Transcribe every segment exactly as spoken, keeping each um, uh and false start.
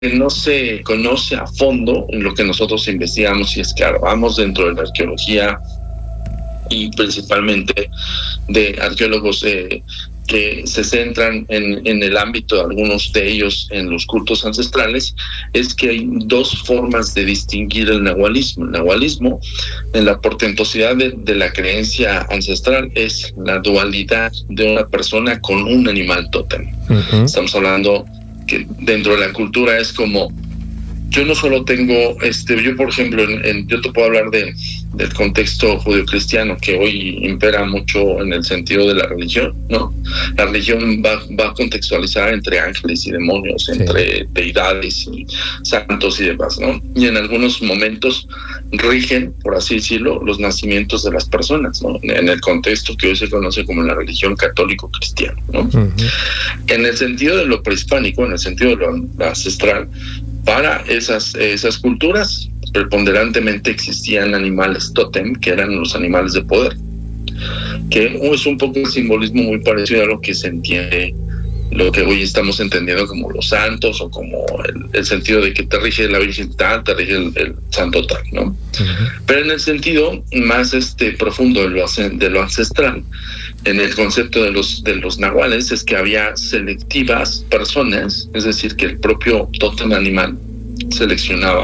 que no se conoce a fondo en lo que nosotros investigamos y escarbamos dentro de la arqueología, y principalmente de arqueólogos eh, que se centran en, en el ámbito de algunos de ellos en los cultos ancestrales, es que hay dos formas de distinguir el nahualismo. El nahualismo, en la portentosidad de, de la creencia ancestral, es la dualidad de una persona con un animal tótem. Uh-huh. Estamos hablando que dentro de la cultura es como, yo no solo tengo, este, yo por ejemplo, en, en, yo te puedo hablar de, del contexto judio-cristiano que hoy impera mucho en el sentido de la religión, ¿no? La religión va, va a contextualizar entre ángeles y demonios, sí, entre deidades y santos y demás, ¿no? Y en algunos momentos rigen, por así decirlo, los nacimientos de las personas, ¿no? En el contexto que hoy se conoce como la religión católico-cristiana, ¿no? Uh-huh. En el sentido de lo prehispánico, en el sentido de lo ancestral, para esas, esas culturas preponderantemente existían animales tótem, que eran los animales de poder, que es un poco el simbolismo muy parecido a lo que se entiende, lo que hoy estamos entendiendo como los santos, o como el, el sentido de que te rige la Virgen tal, te rige el, el santo tal, ¿no? Uh-huh. Pero en el sentido más este profundo de lo, de lo ancestral, en el concepto de los de los nahuales, es que había selectivas personas, es decir, que el propio tótem animal seleccionaba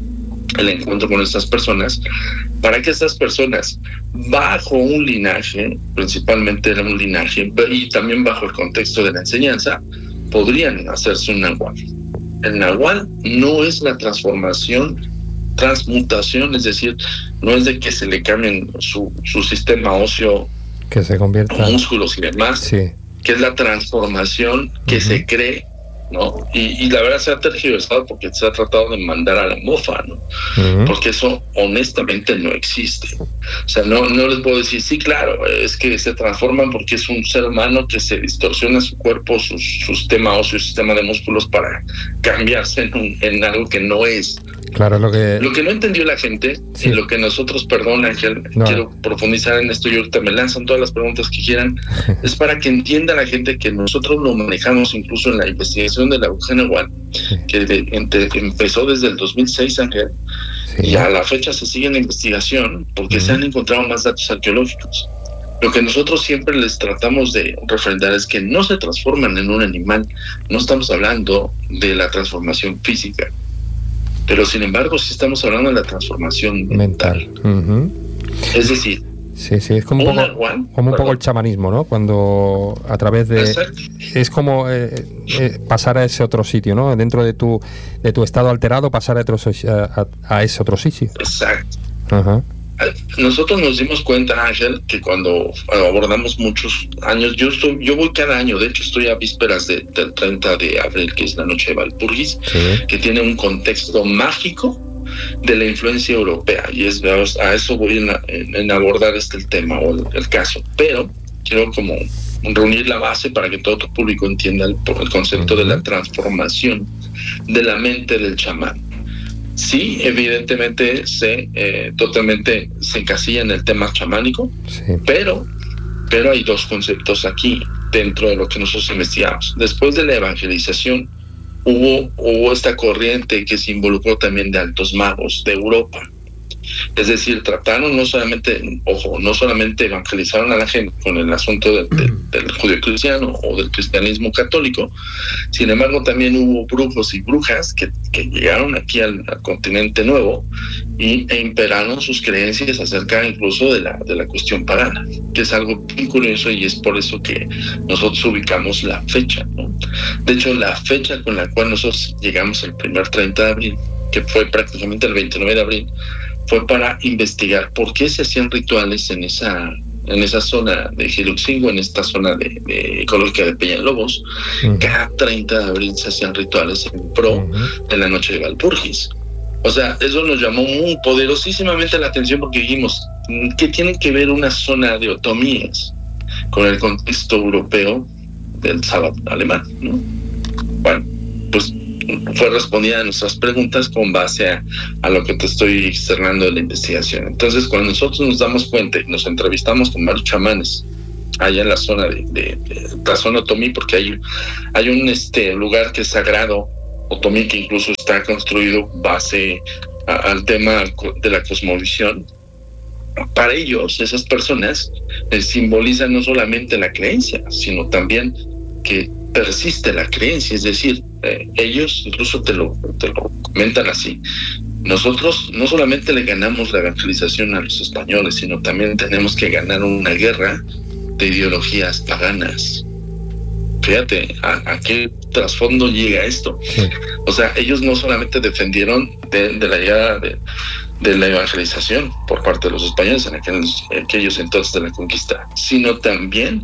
el encuentro con estas personas, para que estas personas, bajo un linaje, principalmente era un linaje, y también bajo el contexto de la enseñanza, podrían hacerse un nahual. El nahual no es la transformación, transmutación, es decir, no es de que se le cambien su, su sistema óseo, que se convierta, músculos y demás, sí, que es la transformación que uh-huh. se cree, ¿no? Y, y la verdad se ha tergiversado porque se ha tratado de mandar a la mofa, ¿no? Uh-huh. Porque eso honestamente no existe. O sea, no, no les puedo decir, sí, claro, es que se transforman porque es un ser humano que se distorsiona su cuerpo, su, su sistema óseo, su sistema de músculos para cambiarse en, un, en algo que no es. Claro, lo que... Lo que no entendió la gente, sí, y lo que nosotros, perdón Ángel, no. quiero profundizar en esto, y ahorita me lanzan todas las preguntas que quieran, es para que entienda la gente que nosotros lo manejamos incluso en la investigación de la aguja nahual, sí, que de, entre, empezó desde el dos mil seis, Ángel, sí, y a la fecha se sigue en la investigación porque uh-huh. se han encontrado más datos arqueológicos. Lo que nosotros siempre les tratamos de refrendar es que no se transforman en un animal, no estamos hablando de la transformación física, pero sin embargo sí estamos hablando de la transformación mental. mental. Uh-huh. Es decir, sí, sí, es como un, poco, one, como un poco el chamanismo, ¿no? Cuando a través de... Exacto. Es como eh, eh, pasar a ese otro sitio, ¿no? Dentro de tu de tu estado alterado, pasar a, otro, a, a ese otro sitio. Exacto. Uh-huh. Nosotros nos dimos cuenta, Ángel, que cuando abordamos muchos años, yo estoy, yo voy cada año, de hecho estoy a vísperas de, del treinta de abril, que es la noche de Walpurgis, sí, que tiene un contexto mágico de la influencia europea, y es a eso voy en, en, en abordar este el tema o el, el caso, pero quiero como reunir la base para que todo tu público entienda el, el concepto uh-huh. de la transformación de la mente del chamán. Sí, evidentemente se eh, totalmente se encasilla en el tema chamánico, sí, pero pero hay dos conceptos aquí dentro de lo que nosotros investigamos. Después de la evangelización hubo hubo esta corriente que se involucró también de altos magos de Europa. Es decir, trataron no solamente, ojo, no solamente evangelizaron a la gente con el asunto del, del, del judío cristiano o del cristianismo católico, sin embargo también hubo brujos y brujas que, que llegaron aquí al, al continente nuevo y, e imperaron sus creencias acerca incluso de la, de la cuestión pagana, que es algo muy curioso y es por eso que nosotros ubicamos la fecha, ¿no? De hecho, la fecha con la cual nosotros llegamos el primer treinta de abril, que fue prácticamente el veintinueve de abril, fue para investigar por qué se hacían rituales en esa en esa zona de Xiluxingo, en esta zona de, de ecológica de Peñalobos. Uh-huh. Cada treinta de abril se hacían rituales en pro uh-huh. de la noche de Walpurgis. O sea, eso nos llamó muy poderosísimamente la atención porque dijimos, ¿qué tiene que ver una zona de otomíes con el contexto europeo del sábado alemán, ¿no? Bueno, pues fue respondida a nuestras preguntas con base a, a lo que te estoy externando de la investigación. Entonces, cuando nosotros nos damos cuenta y nos entrevistamos con varios chamanes allá en la zona de, de, de la zona otomí, porque hay, hay un este lugar que es sagrado otomí, que incluso está construido base a, al tema de la cosmovisión. Para ellos, esas personas eh, simbolizan no solamente la creencia, sino también que persiste la creencia, es decir, eh, ellos incluso te lo, te lo comentan así. Nosotros no solamente le ganamos la evangelización a los españoles, sino también tenemos que ganar una guerra de ideologías paganas. Fíjate a, a qué trasfondo llega esto. Sí. O sea, ellos no solamente defendieron de, de la llegada de, de la evangelización por parte de los españoles en aquellos, en aquellos entonces de la conquista, sino también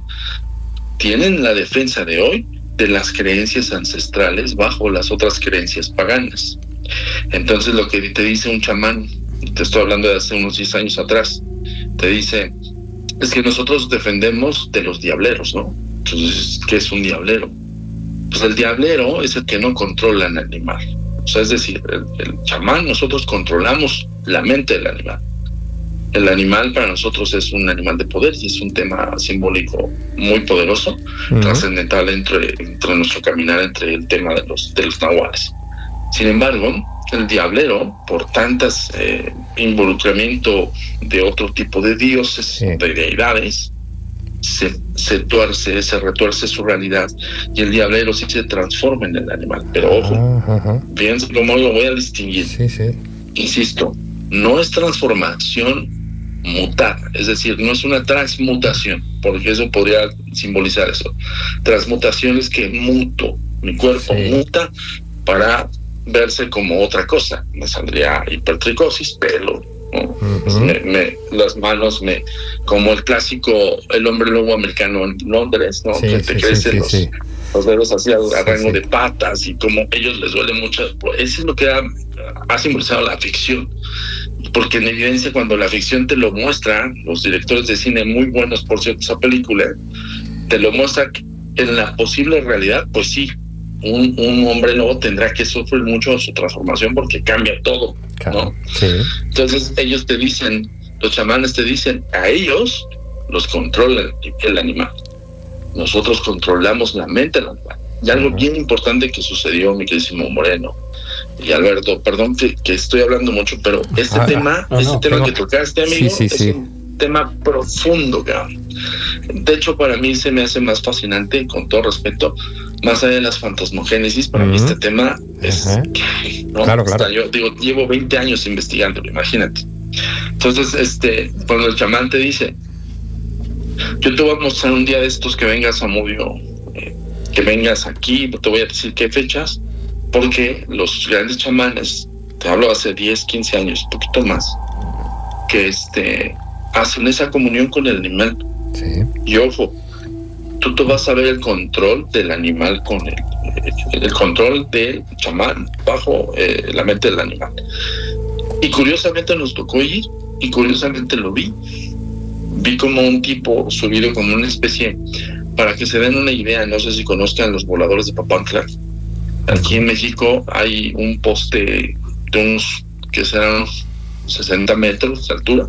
tienen la defensa de hoy de las creencias ancestrales bajo las otras creencias paganas. Entonces lo que te dice un chamán, te estoy hablando de hace unos diez años atrás, te dice, es que nosotros defendemos de los diableros, ¿no? Entonces, ¿qué es un diablero? Pues el diablero es el que no controla al animal. O sea, es decir, el, el chamán, nosotros controlamos la mente del animal. El animal para nosotros es un animal de poder y es un tema simbólico muy poderoso, uh-huh. trascendental entre, entre nuestro caminar, entre el tema de los, de los nahuales. Sin embargo, el diablero, por tantas eh, involucramiento de otro tipo de dioses, sí. de deidades, se, se tuerce, se retuerce su realidad y el diablero sí se transforma en el animal. Pero ojo, uh-huh. fíjense cómo lo voy a distinguir. Sí, sí. Insisto, no es transformación mutar, es decir, no es una transmutación, porque eso podría simbolizar eso. Transmutación es que muto, mi cuerpo sí. muta para verse como otra cosa. Me saldría hipertricosis, pelo, ¿no? Uh-huh. me, me, las manos, me como el clásico, el hombre lobo americano en Londres, ¿no? Sí, que te sí, crecen sí, los, sí. los dedos así a, a rango sí, sí. de patas y como ellos les duele mucho. Eso es lo que ha, ha simbolizado la ficción. Porque en evidencia, cuando la ficción te lo muestra, los directores de cine muy buenos, por cierto, esa película, te lo muestra en la posible realidad, pues sí, un, un hombre lobo tendrá que sufrir mucho su transformación porque cambia todo, ¿no? Sí. Entonces ellos te dicen, los chamanes te dicen, a ellos los controla el animal. Nosotros controlamos la mente del animal. Y algo uh-huh. bien importante que sucedió, mi queridísimo Moreno y Alberto, perdón que, que estoy hablando mucho, pero este ah, tema, no, este no, tema tengo... que tocaste, amigo, sí, sí, es sí. un tema profundo, cabrón. De hecho, para mí se me hace más fascinante, con todo respeto, más allá de las fantasmogénesis, para uh-huh. mí este tema es... Uh-huh. ¿no? Claro, claro. O sea, yo digo, llevo veinte años investigándolo, imagínate. Entonces, este, cuando el chamán te dice, yo te voy a mostrar un día de estos que vengas a Mudio, eh, que vengas aquí, te voy a decir qué fechas, porque los grandes chamanes, te hablo hace diez, quince años, un poquito más, que este hacen esa comunión con el animal. Sí. Y ojo, tú te vas a ver el control del animal con el, el, el control del chamán bajo eh, la mente del animal. Y curiosamente nos tocó ir, y curiosamente lo vi. Vi como un tipo subido como una especie, para que se den una idea, no sé si conozcan los voladores de Papantla. Aquí en México hay un poste de unos que serán sesenta metros de altura,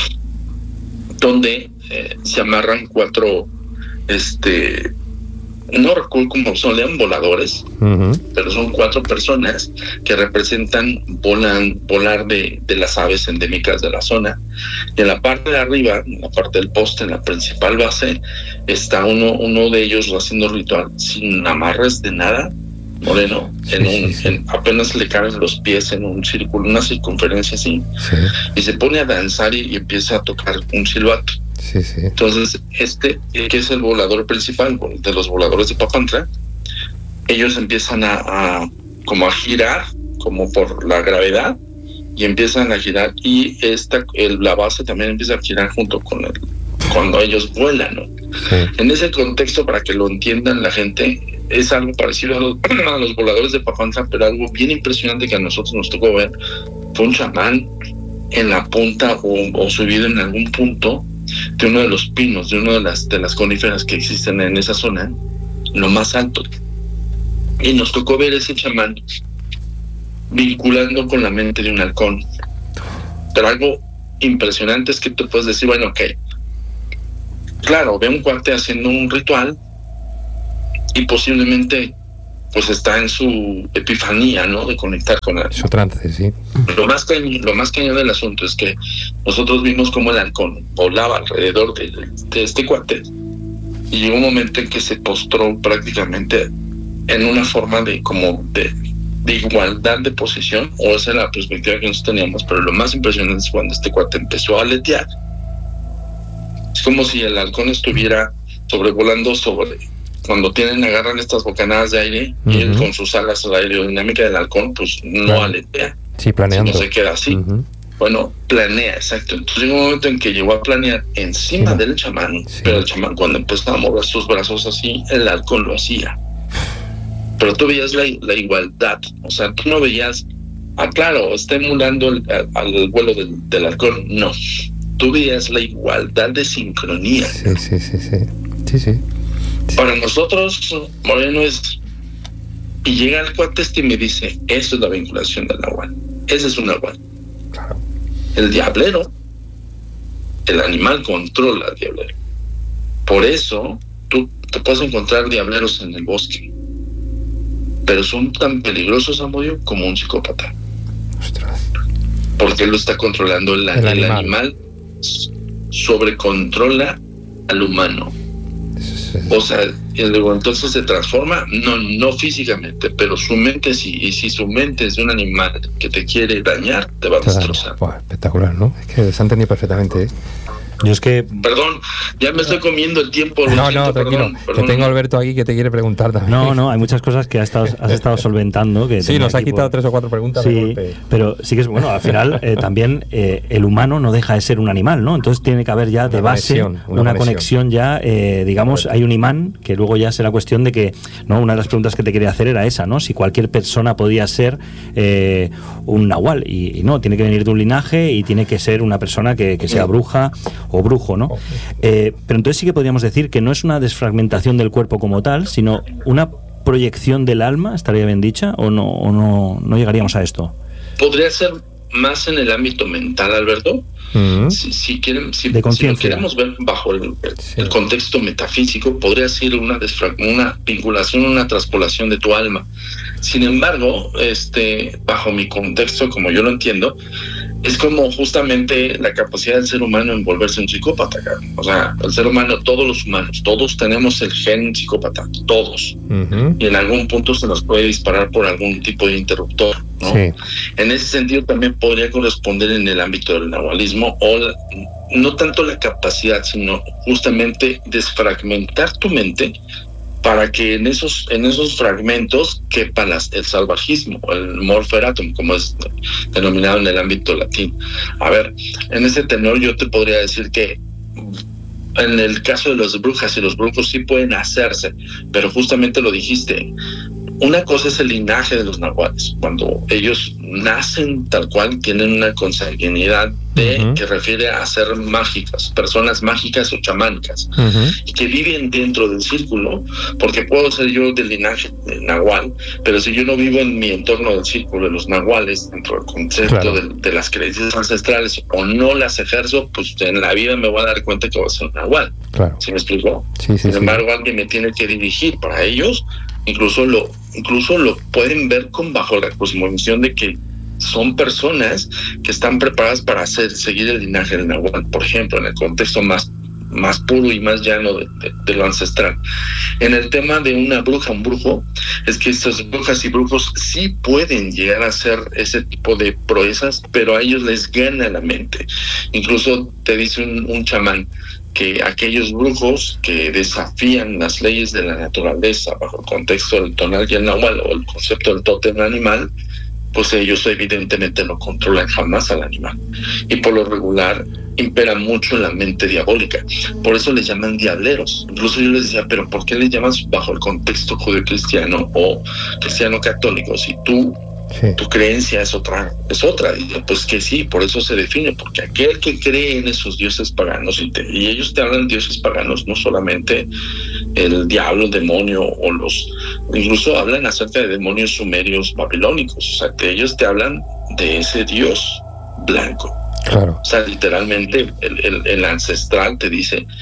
donde eh, se amarran cuatro, este, no recuerdo cómo son, lean voladores, uh-huh. pero son cuatro personas que representan volan, volar de, de las aves endémicas de la zona. Y en la parte de arriba, en la parte del poste, en la principal base, está uno, uno de ellos haciendo ritual sin amarres de nada, Moreno, en sí, un, sí, sí. En, apenas le caben los pies en un círculo, una circunferencia así, sí. y se pone a danzar y, y empieza a tocar un silbato. Sí, sí. Entonces, este, que es el volador principal de los voladores de Papantla, ellos empiezan a, a como a girar, como por la gravedad, y empiezan a girar, y esta, el, la base también empieza a girar junto con el, cuando ellos vuelan, ¿no? Sí. En ese contexto, para que lo entiendan la gente, es algo parecido a los, a los voladores de Papantla, pero algo bien impresionante que a nosotros nos tocó ver. Fue un chamán en la punta o, o subido en algún punto de uno de los pinos, de una de las, de las coníferas que existen en esa zona, lo más alto. Y nos tocó ver ese chamán vinculando con la mente de un halcón. Pero algo impresionante es que tú puedes decir, bueno, ok, claro, ve un cuate haciendo un ritual y posiblemente pues está en su epifanía, ¿no? De conectar con él. Su trance, sí. Lo más cañón, lo más cañón del asunto es que nosotros vimos cómo el halcón volaba alrededor de, de este cuate y llegó un momento en que se postró prácticamente en una forma de como de, de igualdad de posición, o esa era la perspectiva que nosotros teníamos, pero lo más impresionante es cuando este cuate empezó a aletear. Es como si el halcón estuviera sobrevolando sobre... Cuando tienen, agarran estas bocanadas de aire, uh-huh, y él con sus alas, la aerodinámica del halcón, pues no claro. aletea. Sí, planeando. No se queda así. Uh-huh. Bueno, planea, exacto. Entonces llegó un momento en que llegó a planear encima sí. del chamán, sí. pero el chamán cuando empezó a mover sus brazos así, el halcón lo hacía. Pero tú veías la, la igualdad, o sea, tú no veías, ah, claro, está emulando el, al, al vuelo del, del halcón, no. Tú veías la igualdad de sincronía. Sí, sí, sí, sí. Sí, sí. Para nosotros, Moreno es... Y llega el cuate este y me dice, esto es la vinculación del nahual. Ese es un nahual. Claro. El diablero, el animal controla al diablero. Por eso, tú te puedes encontrar diableros en el bosque. Pero son tan peligrosos, Amodio, como un psicópata. Ostras. Porque él lo está controlando. El, el, el animal. animal sobrecontrola al humano. O sea, entonces se transforma, no no físicamente, pero su mente sí. Y si su mente es de un animal que te quiere dañar, te va a destrozar. Wow, espectacular, ¿no? Es que se han entendido perfectamente, ¿eh? Yo es que... Perdón, ya me estoy comiendo el tiempo. No, siento, no, tranquilo. Perdón, perdón. Que tengo a Alberto aquí que te quiere preguntar también. No, no, hay muchas cosas que has estado, has estado solventando. Que sí, nos ha quitado por... tres o cuatro preguntas. Sí, pero sí que es bueno. Al final, eh, también eh, el humano no deja de ser un animal, ¿no? Entonces tiene que haber ya de una base conexión, una, una conexión. conexión ya, eh, digamos, hay un imán que luego ya será cuestión de que, ¿no? Una de las preguntas que te quería hacer era esa, ¿no? Si cualquier persona podía ser eh, un nahual. Y, y no, tiene que venir de un linaje y tiene que ser una persona que, que sea bruja o brujo, ¿no? Eh, pero entonces sí que podríamos decir que no es una desfragmentación del cuerpo como tal, sino una proyección del alma, ¿estaría bien dicha? ¿O no, o no, no llegaríamos a esto? Podría ser más en el ámbito mental, Alberto. Uh-huh. Si, si, quieren, si, de si lo queremos ver bajo el, el, sí. el contexto metafísico, podría ser una, desfrag- una vinculación, una traspolación de tu alma. Sin embargo, este, bajo mi contexto, como yo lo entiendo, es como justamente la capacidad del ser humano en volverse un psicópata. O sea, el ser humano, todos los humanos, todos tenemos el gen psicópata, todos. Uh-huh. Y en algún punto se nos puede disparar por algún tipo de interruptor, ¿no? Sí. En ese sentido también podría corresponder en el ámbito del nahualismo, o la, no tanto la capacidad, sino justamente desfragmentar tu mente para que en esos en esos fragmentos quepa las, el salvajismo, el morferatum, como es denominado en el ámbito latín. A ver, en ese tenor yo te podría decir que en el caso de las brujas y los brujos sí pueden hacerse, pero justamente lo dijiste, una cosa es el linaje de los nahuales, cuando ellos nacen tal cual, tienen una consanguinidad de, uh-huh. que refiere a ser mágicas, personas mágicas o chamánicas, uh-huh. y que viven dentro del círculo, porque puedo ser yo del linaje de nahual, pero si yo no vivo en mi entorno del círculo de los nahuales, dentro del concepto claro. de, de las creencias ancestrales, o no las ejerzo, pues en la vida me voy a dar cuenta que voy a ser un nahual. Claro. ¿Sí me explico? Sí, sí, Sin embargo, sí. alguien me tiene que dirigir. Para ellos, incluso lo incluso lo pueden ver con bajo la cosmovisión de que son personas que están preparadas para hacer seguir el linaje del nahual, por ejemplo, en el contexto más más puro y más llano de, de, de lo ancestral. En el tema de una bruja, un brujo, es que estas brujas y brujos sí pueden llegar a hacer ese tipo de proezas, pero a ellos les gana la mente. Incluso te dice un, un chamán que aquellos brujos que desafían las leyes de la naturaleza bajo el contexto del tonal y el nahual, o el concepto del tótem animal, pues ellos evidentemente no controlan jamás al animal. Y por lo regular impera mucho la mente diabólica. Por eso les llaman diableros. Incluso yo les decía, pero ¿por qué les llamas bajo el contexto judeocristiano o cristiano católico? Si tú Sí. tu creencia es otra, es otra. Y pues que sí, por eso se define, porque aquel que cree en esos dioses paganos, y, te, y ellos te hablan de dioses paganos, no solamente el diablo, el demonio, o los, incluso hablan acerca de demonios sumerios babilónicos, o sea, que ellos te hablan de ese dios blanco. Claro. O sea, literalmente el, el, el ancestral te dice,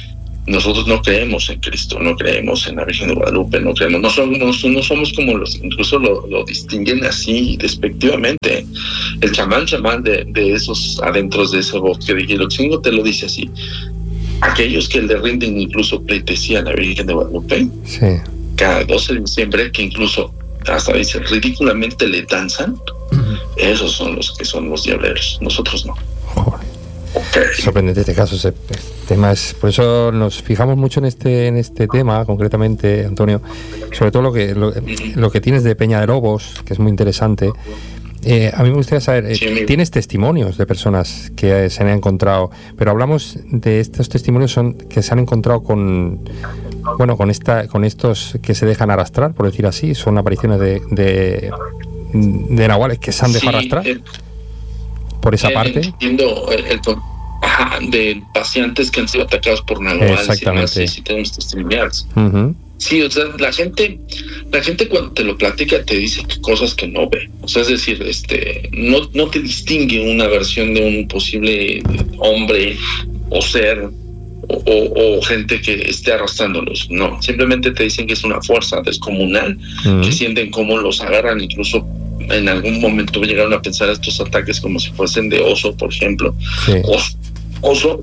nosotros no creemos en Cristo, no creemos en la Virgen de Guadalupe, no creemos, no somos, no, no somos como los, incluso lo, lo distinguen así despectivamente. El chamán chamán de, de esos adentros de ese bosque de Xiloxingo te lo dice así: aquellos que le rinden incluso pleitesía a la Virgen de Guadalupe, sí, cada doce de diciembre, que incluso hasta dice ridículamente le danzan, uh-huh, esos son los que son los diableros, nosotros no. Joder. Okay. Sorprendente este caso, ese tema es, por eso nos fijamos mucho en este en este tema concretamente, Antonio, sobre todo lo que lo, lo que tienes de Peña de Lobos, que es muy interesante. Eh, a mí me gustaría saber, eh, sí, tienes testimonios de personas que eh, se han encontrado, pero hablamos de estos testimonios son que se han encontrado con, bueno, con esta, con estos que se dejan arrastrar, por decir así, son apariciones de de, de nahuales que se han dejado sí, arrastrar. Eh, por esa eh, parte. Entiendo el, el ajá, de pacientes que han sido atacados por nahuales. Exactamente. Y sí, tenemos testimoniales. Uh-huh. Sí, o sea, la gente, la gente cuando te lo platica te dice cosas que no ve. O sea, es decir, este, no, no te distingue una versión de un posible hombre o ser o, o, o gente que esté arrastrándolos. No, simplemente te dicen que es una fuerza descomunal, uh-huh, que sienten cómo los agarran, incluso en algún momento llegaron a pensar estos ataques como si fuesen de oso, por ejemplo. Sí. Oso, oso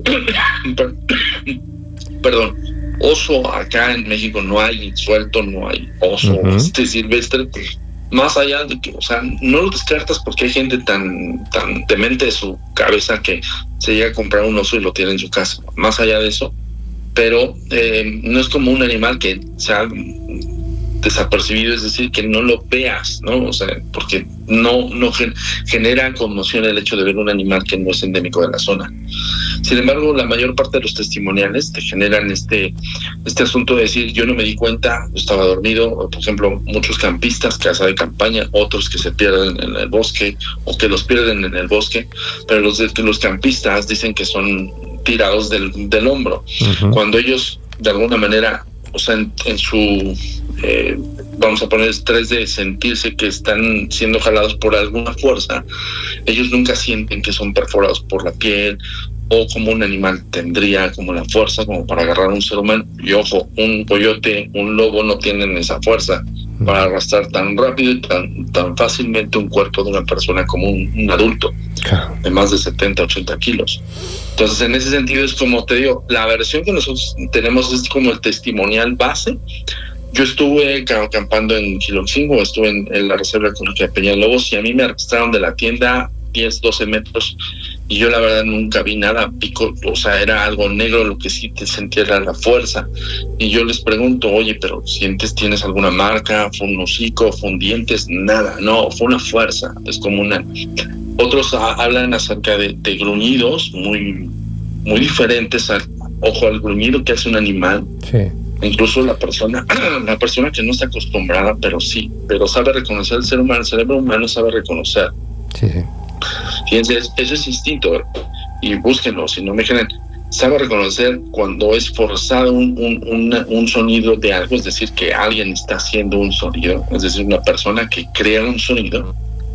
perdón, oso acá en México no hay suelto, no hay oso, uh-huh, este silvestre, más allá de que, o sea, no lo descartas porque hay gente tan tan demente de su cabeza que se llega a comprar un oso y lo tiene en su casa, más allá de eso, pero eh, no es como un animal que sea desapercibido, es decir, que no lo veas, ¿no? O sea, porque no, no gen- genera conmoción el hecho de ver un animal que no es endémico de la zona. Sin embargo, la mayor parte de los testimoniales te generan este, este asunto de decir, yo no me di cuenta, estaba dormido. Por ejemplo, muchos campistas, casa de campaña, otros que se pierden en el bosque o que los pierden en el bosque, pero los, de, los campistas dicen que son tirados del, del hombro. Uh-huh. Cuando ellos, de alguna manera, o sea, en, en su... Eh, vamos a poner estrés de sentirse que están siendo jalados por alguna fuerza, ellos nunca sienten que son perforados por la piel o como un animal tendría como la fuerza como para agarrar a un ser humano. Y ojo, un coyote, un lobo no tienen esa fuerza para arrastrar tan rápido y tan, tan fácilmente un cuerpo de una persona como un, un adulto de más de setenta, ochenta kilos. Entonces, en ese sentido es como te digo, la versión que nosotros tenemos es como el testimonial base. Yo estuve acampando en Xiloxingo, estuve en, en la Reserva Ecológica de Peña de Lobos y a mí me arrastraron de la tienda diez, doce metros y yo la verdad nunca vi nada, pico, o sea, era algo negro, lo que sí te sentía era la fuerza. Y yo les pregunto, oye, pero ¿sientes, tienes alguna marca? ¿Fue un hocico? ¿Fue un dientes? Nada, no, fue una fuerza descomunal. Otros a, hablan acerca de, de gruñidos muy, muy diferentes al, ojo, al gruñido que hace un animal. Sí. Incluso la persona, la persona que no está acostumbrada, pero sí, pero sabe reconocer el ser humano, el cerebro humano sabe reconocer. Sí, sí. Fíjense, eso es instinto, y búsquenlo, si no me creen, sabe reconocer cuando es forzado un, un, un, un sonido de algo, es decir, que alguien está haciendo un sonido, es decir, una persona que crea un sonido,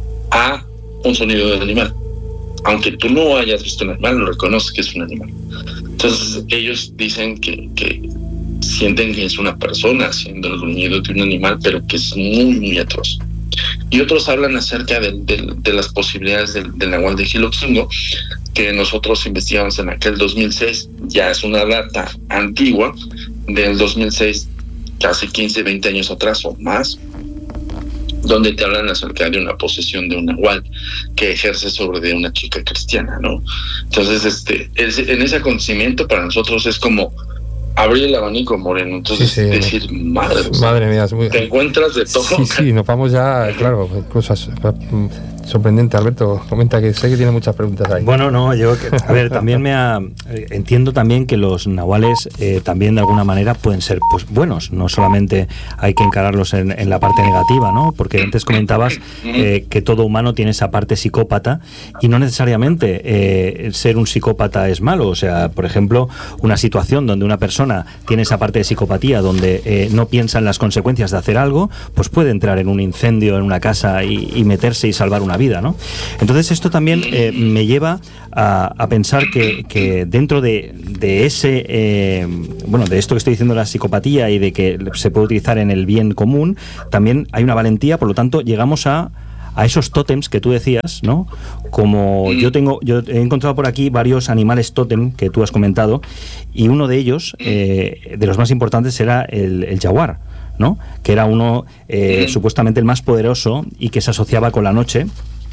a un sonido del animal. Aunque tú no hayas visto un animal, lo reconoces que es un animal. Entonces, ellos dicen que, que sienten que es una persona haciendo el gruñido de un animal, pero que es muy, muy atroz. Y otros hablan acerca de, de, de las posibilidades del, del nahual de Xiloxingo, que nosotros investigamos en aquel dos mil seis, ya es una data antigua, del dos mil seis, casi quince, veinte años atrás o más, donde te hablan acerca de una posesión de un nahual que ejerce sobre de una chica cristiana, ¿no? Entonces, este, es, en ese acontecimiento para nosotros es como abrir el abanico, Moreno. Entonces, sí, sí, decir, madre, madre mía, es muy... te encuentras de todo. Sí, sí, nos vamos ya, claro, cosas sorprendentes. Alberto, comenta, que sé que tiene muchas preguntas ahí. Bueno, no, yo, a ver, también me ha, entiendo también que los nahuales eh, también de alguna manera pueden ser pues buenos, no solamente hay que encararlos en, en la parte negativa, ¿no? Porque antes comentabas eh, que todo humano tiene esa parte psicópata y no necesariamente eh, ser un psicópata es malo. O sea, por ejemplo, una situación donde una persona persona tiene esa parte de psicopatía donde eh, no piensa en las consecuencias de hacer algo, pues puede entrar en un incendio en una casa y, y meterse y salvar una vida, ¿no? Entonces esto también eh, me lleva a, a pensar que, que dentro de, de ese eh, bueno, de esto que estoy diciendo, la psicopatía, y de que se puede utilizar en el bien común, también hay una valentía. Por lo tanto, llegamos a a esos tótems que tú decías, ¿no? Como yo tengo, yo he encontrado por aquí varios animales tótem que tú has comentado, y uno de ellos, eh, de los más importantes, era el, el jaguar, ¿no? Que era uno eh, supuestamente el más poderoso y que se asociaba con la noche.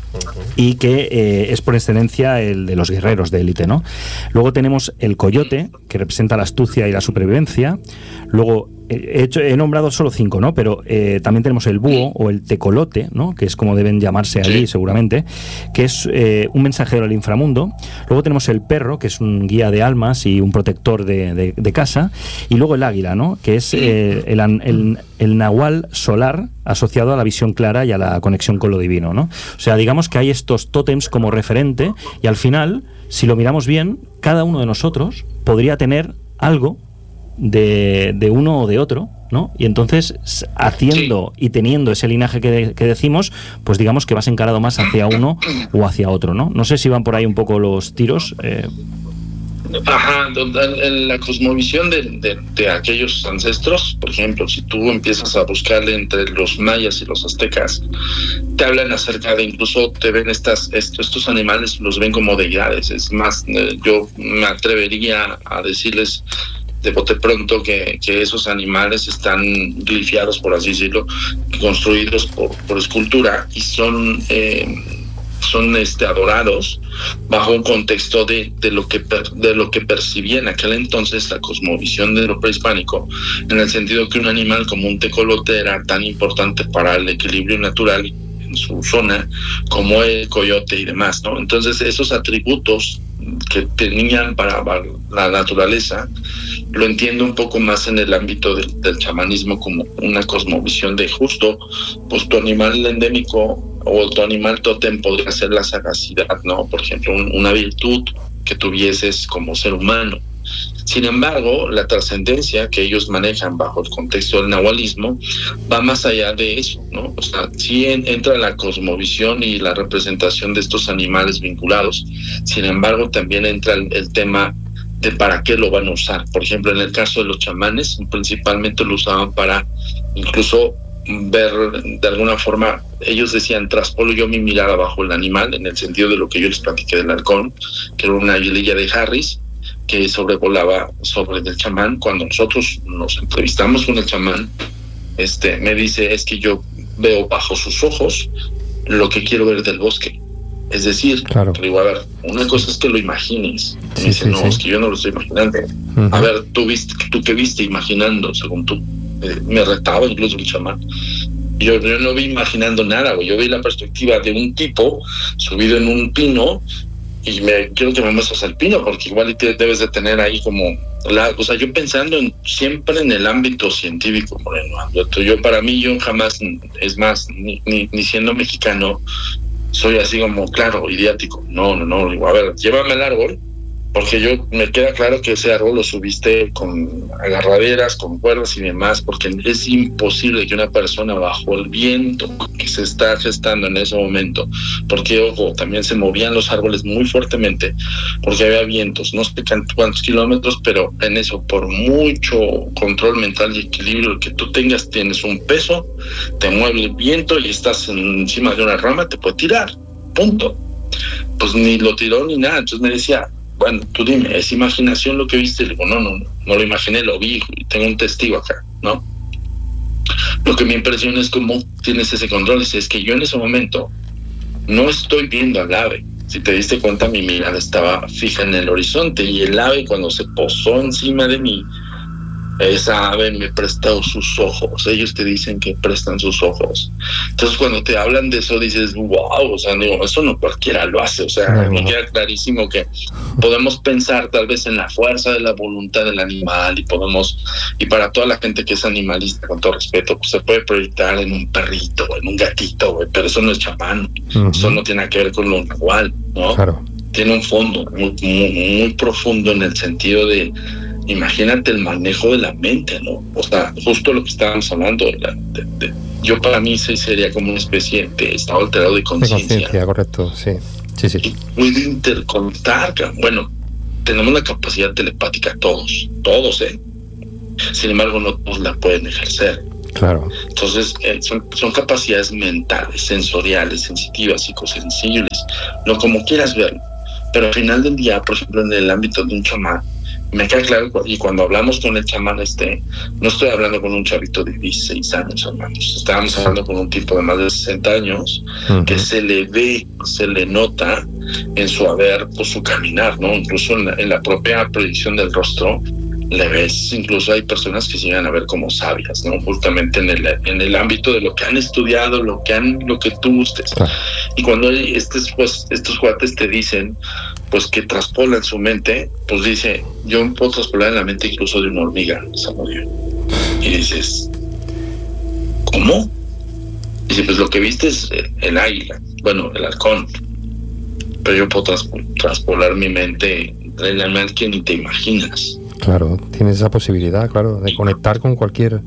Y que eh, es por excelencia el de los guerreros de élite, ¿no? Luego tenemos el coyote, que representa la astucia y la supervivencia. Luego he, hecho, he nombrado solo cinco, ¿no? Pero eh, también tenemos el búho o el tecolote, ¿no? Que es como deben llamarse allí, seguramente, que es eh, un mensajero del inframundo. Luego tenemos el perro, que es un guía de almas y un protector de, de, de casa. Y luego el águila, ¿no? Que es eh, el, el, el nahual solar, asociado a la visión clara y a la conexión con lo divino, ¿no? O sea, digamos que hay estos tótems como referente, y al final, si lo miramos bien, cada uno de nosotros podría tener algo de, de uno o de otro, ¿no? Y entonces, haciendo y teniendo ese linaje que, de, que decimos, pues digamos que vas encarado más hacia uno o hacia otro, ¿no? No sé si van por ahí un poco los tiros. Eh... Ajá, en la cosmovisión de, de, de aquellos ancestros, por ejemplo, si tú empiezas a buscarle entre los mayas y los aztecas, te hablan acerca de, incluso te ven estas estos, estos animales, los ven como deidades. Es más, yo me atrevería a decirles de bote pronto que, que esos animales están glifiados, por así decirlo, construidos por, por escultura, y son... Eh, son este adorados bajo un contexto de, de lo que per, de lo que percibía en aquel entonces la cosmovisión de lo prehispánico, en el sentido que un animal como un tecolote era tan importante para el equilibrio natural en su zona como el coyote y demás, ¿no? Entonces esos atributos que tenían para, para la naturaleza lo entiendo un poco más en el ámbito del, del chamanismo, como una cosmovisión de justo, pues tu animal endémico o tu animal tótem podría ser la sagacidad, ¿no? Por ejemplo, un, una virtud que tuvieses como ser humano. Sin embargo, la trascendencia que ellos manejan bajo el contexto del nahualismo va más allá de eso, ¿no? O sea, sí en, entra la cosmovisión y la representación de estos animales vinculados. Sin embargo, también entra el, el tema de para qué lo van a usar. Por ejemplo, en el caso de los chamanes, principalmente lo usaban para incluso ver de alguna forma, ellos decían, traspolo yo mi mirada bajo el animal, en el sentido de lo que yo les platiqué del halcón, que era una aguililla de Harris que sobrevolaba sobre el chamán. Cuando nosotros nos entrevistamos con el chamán, este me dice, es que yo veo bajo sus ojos lo que quiero ver del bosque. Es decir, claro. Que digo, a ver, una cosa es que lo imagines. Sí, me dice, sí, no, sí. Es que yo no lo estoy imaginando. Uh-huh. A ver, ¿tú viste, tú qué viste imaginando, según tú? Eh, me retaba incluso el chamán. Yo, yo no vi imaginando nada, güey. Yo vi la perspectiva de un tipo subido en un pino, y me quiero que me muestres el pino, porque igual te debes de tener ahí como la, o sea, yo pensando en, siempre en el ámbito científico, Moreno. Yo, yo para mí, yo jamás, es más, ni, ni, ni siendo mexicano, soy así como, claro, idiático. No, no, no, digo, a ver, llévame al árbol, porque yo me queda claro que ese árbol lo subiste con agarraderas, con cuerdas y demás, porque es imposible que una persona bajo el viento que se está gestando en ese momento, porque ojo, también se movían los árboles muy fuertemente, porque había vientos, no sé cuántos kilómetros, pero en eso, por mucho control mental y equilibrio que tú tengas, tienes un peso, te mueve el viento y estás encima de una rama, te puede tirar, punto. Pues ni lo tiró ni nada. Entonces me decía, bueno, tú dime, ¿es imaginación lo que viste? Le digo, no, no, no lo imaginé, lo vi, tengo un testigo acá, ¿no? Lo que me impresiona es cómo tienes ese control. Dice, es que yo en ese momento no estoy viendo al ave. Si te diste cuenta, mi mirada estaba fija en el horizonte, y el ave, cuando se posó encima de mí, esa ave me prestó sus ojos. Ellos te dicen que prestan sus ojos. Entonces, cuando te hablan de eso, dices, wow, o sea, digo, eso no cualquiera lo hace. O sea, no, me queda clarísimo que podemos pensar tal vez en la fuerza de la voluntad del animal, y podemos, y para toda la gente que es animalista, con todo respeto, pues se puede proyectar en un perrito, en un gatito, güey, pero eso no es chamán. Uh-huh. Eso no tiene que ver con lo nahual, ¿no? Claro. Tiene un fondo muy, muy, muy profundo, en el sentido de imagínate el manejo de la mente, ¿no? O sea, justo lo que estábamos hablando, de la, de, de, yo para mí sí sería como una especie de estado alterado de conciencia. De conciencia, correcto, sí. Sí, sí. Y puede interconectar, bueno, tenemos la capacidad telepática todos, todos, ¿eh? Sin embargo, no todos la pueden ejercer. Claro. Entonces, eh, son, son capacidades mentales, sensoriales, sensitivas, psicosensibles, lo como quieras verlo. Pero al final del día, por ejemplo, en el ámbito de un chamán, me queda claro, y cuando hablamos con el chamán, este, no estoy hablando con un chavito de dieciséis años, hermanos. Estábamos hablando con un tipo de más de sesenta años, uh-huh. que se le ve, se le nota en su haber, pues su caminar, ¿no? Incluso en la, en la propia predicción del rostro, le ves, incluso hay personas que se llegan a ver como sabias, ¿no? Justamente en el, en el ámbito de lo que han estudiado, lo que han, lo que tú gustes. Ah. Y cuando estos, pues, estos cuates te dicen, pues que traspolan su mente, pues dice, yo puedo traspolar en la mente incluso de una hormiga, Samudio. Y dices, ¿cómo? Dice, pues lo que viste es el águila, bueno, el halcón, pero yo puedo tras, traspolar mi mente en la mente que ni te imaginas. Claro, tienes esa posibilidad, claro, de conectar con cualquier...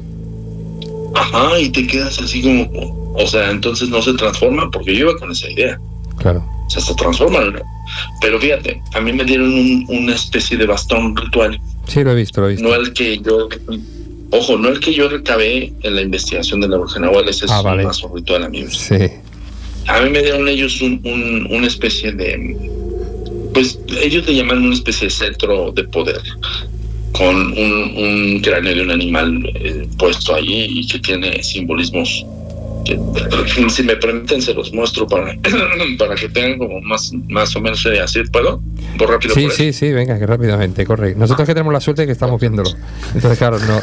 Ajá, y te quedas así como... O sea, entonces no se transforma, porque yo iba con esa idea. Claro. O sea, se transforman, ¿no? Pero fíjate, a mí me dieron un, una especie de bastón ritual. Sí, lo he visto, lo he visto. No el que yo... Ojo, no el que yo recabé en la investigación de la bruja Nahual, ese ah, es vale. un bastón ritual, amigos. Sí. A mí me dieron ellos un, un, una especie de... Pues ellos le llaman una especie de cetro de poder, con un, un cráneo de un animal eh, puesto allí y que tiene simbolismos que, si me permiten, se los muestro para, para que tengan como más, más o menos idea. ¿Sí puedo? ¿Por rápido? Sí, por sí, sí, venga, que rápidamente, corre. Nosotros que tenemos la suerte de que estamos viéndolo. Entonces, claro, no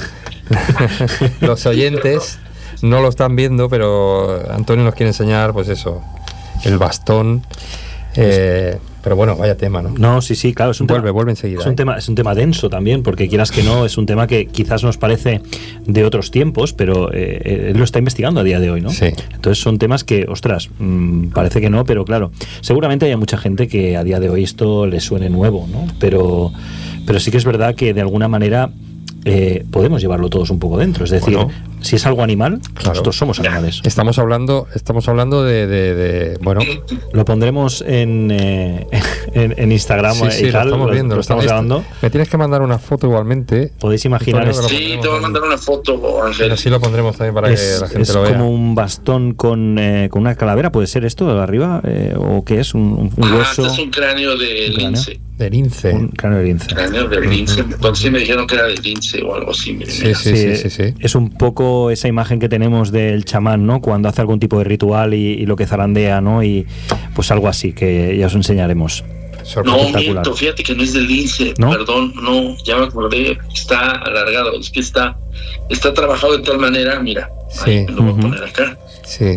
los oyentes no lo están viendo, pero Antonio nos quiere enseñar, pues eso, el bastón. Eh, pero bueno, vaya tema, ¿no? No, sí, sí, claro, es un vuelve, tema, vuelve enseguida. Es un ¿eh? tema, es un tema denso también, porque quieras que no, es un tema que quizás nos parece de otros tiempos, pero eh, él lo está investigando a día de hoy, ¿no? Sí. Entonces son temas que, ostras, mmm, parece que no, pero claro, seguramente haya mucha gente que a día de hoy esto le suene nuevo, ¿no? Pero, pero sí que es verdad que de alguna manera eh, podemos llevarlo todos un poco dentro, es decir, bueno, si es algo animal, claro, nosotros somos animales. Estamos hablando, estamos hablando de, de, de bueno, lo pondremos en, eh, en, en Instagram sí, sí, y tal, lo estamos viendo, lo, lo estamos grabando. Me tienes que mandar una foto igualmente. Podéis imaginar esto. Sí, te voy a mandar una foto, Ángel. Así lo pondremos también para es, que la gente es lo vea. Es como un bastón con, eh, con una calavera, ¿puede ser esto de arriba? Eh, ¿O qué es? ¿Un, un ah, hueso? Este es un cráneo de ¿Un cráneo? lince. De lince. Un cráneo de lince. Cráneo de lince. Entonces sí me dijeron que era de lince o algo así. Sí, sí, sí, sí, sí. Es un poco esa imagen que tenemos del chamán, ¿no? Cuando hace algún tipo de ritual y, y lo que zarandea, ¿no? Y pues algo así, que ya os enseñaremos. No, miento, fíjate que no es de lince, ¿no? Perdón, no, ya me acordé, está alargado, es que está, está trabajado de tal manera, mira, sí. Ahí, lo voy uh-huh. a poner acá. Sí.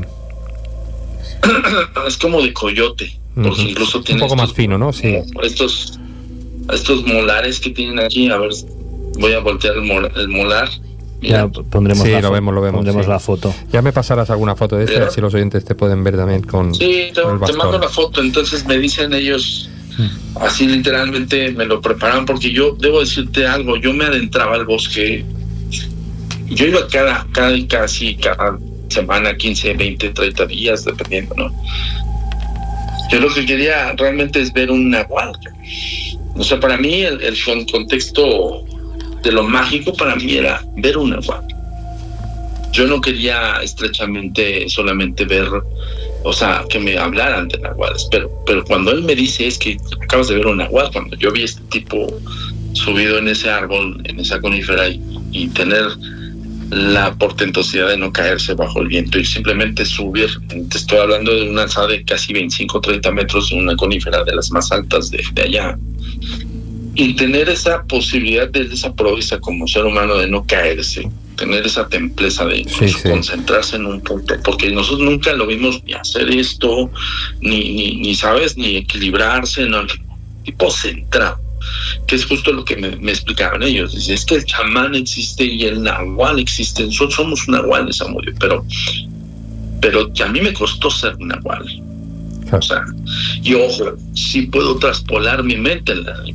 Es como de coyote, porque uh-huh. incluso tiene un poco estos, más fino, ¿no? Sí. Estos, estos molares que tienen aquí, a ver, voy a voltear el, mol, el molar. Mira. Ya pondremos, sí, la, lo vemos, lo vemos, pondremos sí. la foto. Ya me pasarás alguna foto de esta, así los oyentes te pueden ver también con, sí, te, con el bastón. Te mando la foto, entonces me dicen ellos, hmm. así literalmente me lo preparan, porque yo debo decirte algo, yo me adentraba al bosque, yo iba cada, cada casi cada semana, quince, veinte, treinta días, dependiendo, ¿no? Yo lo que quería realmente es ver un nahual. O sea, para mí el, el contexto de lo mágico para mí era ver un nahual. Yo no quería estrechamente solamente ver, o sea, que me hablaran de nahuales, pero, pero cuando él me dice es que acabas de ver un nahual, cuando yo vi este tipo subido en ese árbol, en esa conífera y, y tener la portentosidad de no caerse bajo el viento y simplemente subir, te estoy hablando de una alzada de casi veinticinco, treinta metros en una conífera de las más altas de, de allá, y tener esa posibilidad de esa proeza como ser humano de no caerse, tener esa templeza de sí, sí. concentrarse en un punto, porque nosotros nunca lo vimos ni hacer esto, ni, ni, ni sabes, ni equilibrarse, no, tipo centrado, que es justo lo que me, me explicaban ellos. Dice, es que el chamán existe y el nahual existe, nosotros somos nahuales, Samudio, pero, pero a mí me costó ser nahual. O sea, y ojo, sí puedo traspolar mi mente al animal.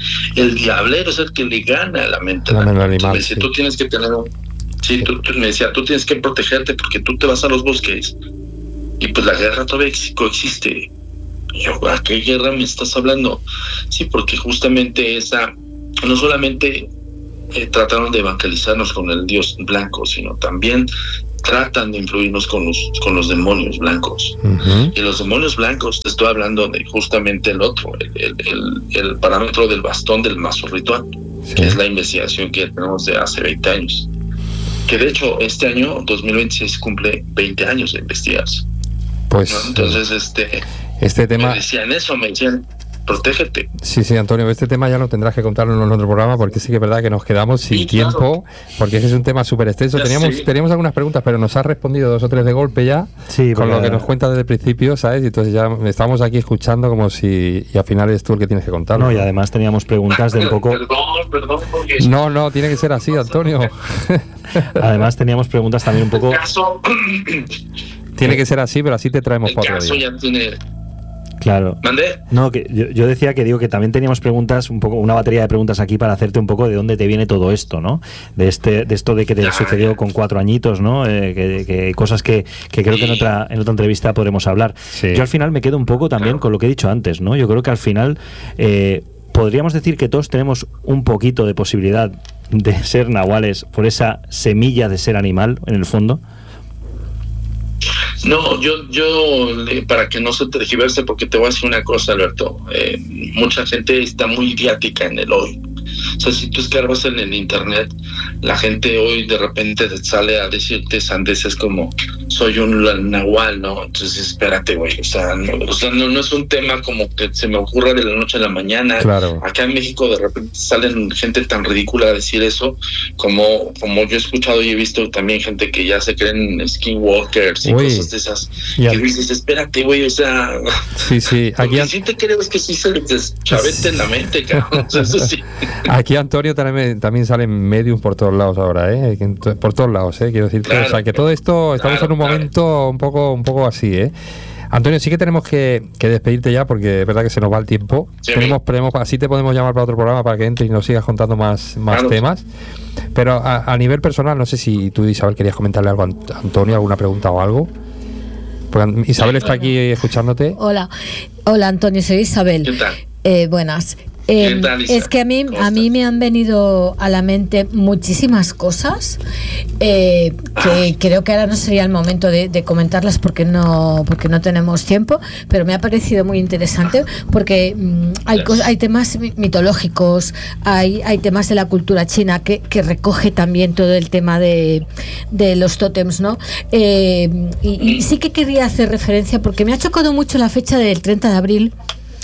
El diablero es el que le gana a la mente. La mente animal, sí. Tú tienes que tener un... Sí, tú, tú, me decía, tú tienes que protegerte porque tú te vas a los bosques y pues la guerra todavía coexiste. Y yo, ¿a qué guerra me estás hablando? Sí, porque justamente esa, no solamente eh, trataron de evangelizarnos con el Dios blanco, sino también tratan de influirnos con los, con los demonios blancos. Uh-huh. Y los demonios blancos, te estoy hablando de justamente el otro, el, el, el, el parámetro del bastón del mazo ritual, sí. que es la investigación que tenemos de hace veinte años. Que de hecho este año, dos mil veintiséis, cumple veinte años de investigarse. Pues, ¿no? Entonces, este, este tema... me decían eso, me decían, protégete. Sí, sí, Antonio, este tema ya lo tendrás que contarlo en otro programa, porque sí que es verdad que nos quedamos sin sí, tiempo, claro. porque ese es un tema súper extenso. Ya teníamos sí. teníamos algunas preguntas, pero nos has respondido dos o tres de golpe ya, sí, con lo que nos cuentas desde el principio, ¿sabes? Y entonces ya estamos aquí escuchando como si... Y al final eres tú el que tienes que contarlo. No, y además teníamos preguntas de un poco... Perdón, perdón, porque... No, no, tiene que ser así, Antonio. Además teníamos preguntas también un poco... El caso... Tiene que ser así, pero así te traemos el para otro caso día. Ya tiene... Claro. ¿Mandé? No, que yo, yo decía que digo que también teníamos preguntas, un poco, una batería de preguntas aquí para hacerte un poco de dónde te viene todo esto, ¿no? De este, de esto de que te ya, sucedió ya. con cuatro añitos, ¿no? Eh, que, que cosas que, que creo sí. que en otra, en otra entrevista podremos hablar. Sí. Yo al final me quedo un poco también claro. con lo que he dicho antes, ¿no? Yo creo que al final eh, podríamos decir que todos tenemos un poquito de posibilidad de ser nahuales por esa semilla de ser animal, en el fondo. No, yo, yo, para que no se tergiverse, porque te voy a decir una cosa, Alberto, eh, mucha gente está muy idiática en el hoy. O sea, si tú escarbas en el internet, la gente hoy de repente sale a decirte sandeces como soy un nahual, ¿no? Entonces espérate, güey, o sea, no, o sea no, no es un tema como que se me ocurra de la noche a la mañana. Claro. Acá en México de repente salen gente tan ridícula a decir eso, como, como yo he escuchado y he visto también gente que ya se creen skinwalkers y Uy. cosas de esas, yeah. que dices, espérate, güey, o sea, sí, sí, aquí lo que sí te creo es que sí se les deschavete en la mente, cabrón, o sea, eso sí. Aquí, Antonio, también, también salen medium por todos lados ahora, ¿eh? Por todos lados, ¿eh? Quiero decir, claro, o sea, que todo esto, estamos claro, en un claro. momento un poco, un poco así, ¿eh? Antonio, sí que tenemos que, que despedirte ya, porque es verdad que se nos va el tiempo. Sí, tenemos, tenemos, así te podemos llamar para otro programa para que entres y nos sigas contando más, más claro. temas. Pero a, a nivel personal, no sé si tú, Isabel, querías comentarle algo a Antonio, alguna pregunta o algo. Porque Isabel está aquí escuchándote. Hola, hola Antonio, soy Isabel. ¿Qué tal? Eh, buenas. Eh, es que a mí a mí me han venido a la mente muchísimas cosas eh, que ah. creo que ahora no sería el momento de, de comentarlas porque no porque no tenemos tiempo, pero me ha parecido muy interesante porque mm, hay cos, hay temas mitológicos, hay hay temas de la cultura china que, que recoge también todo el tema de, de los tótems, ¿no? Eh, y, y sí que quería hacer referencia porque me ha chocado mucho la fecha del treinta de abril.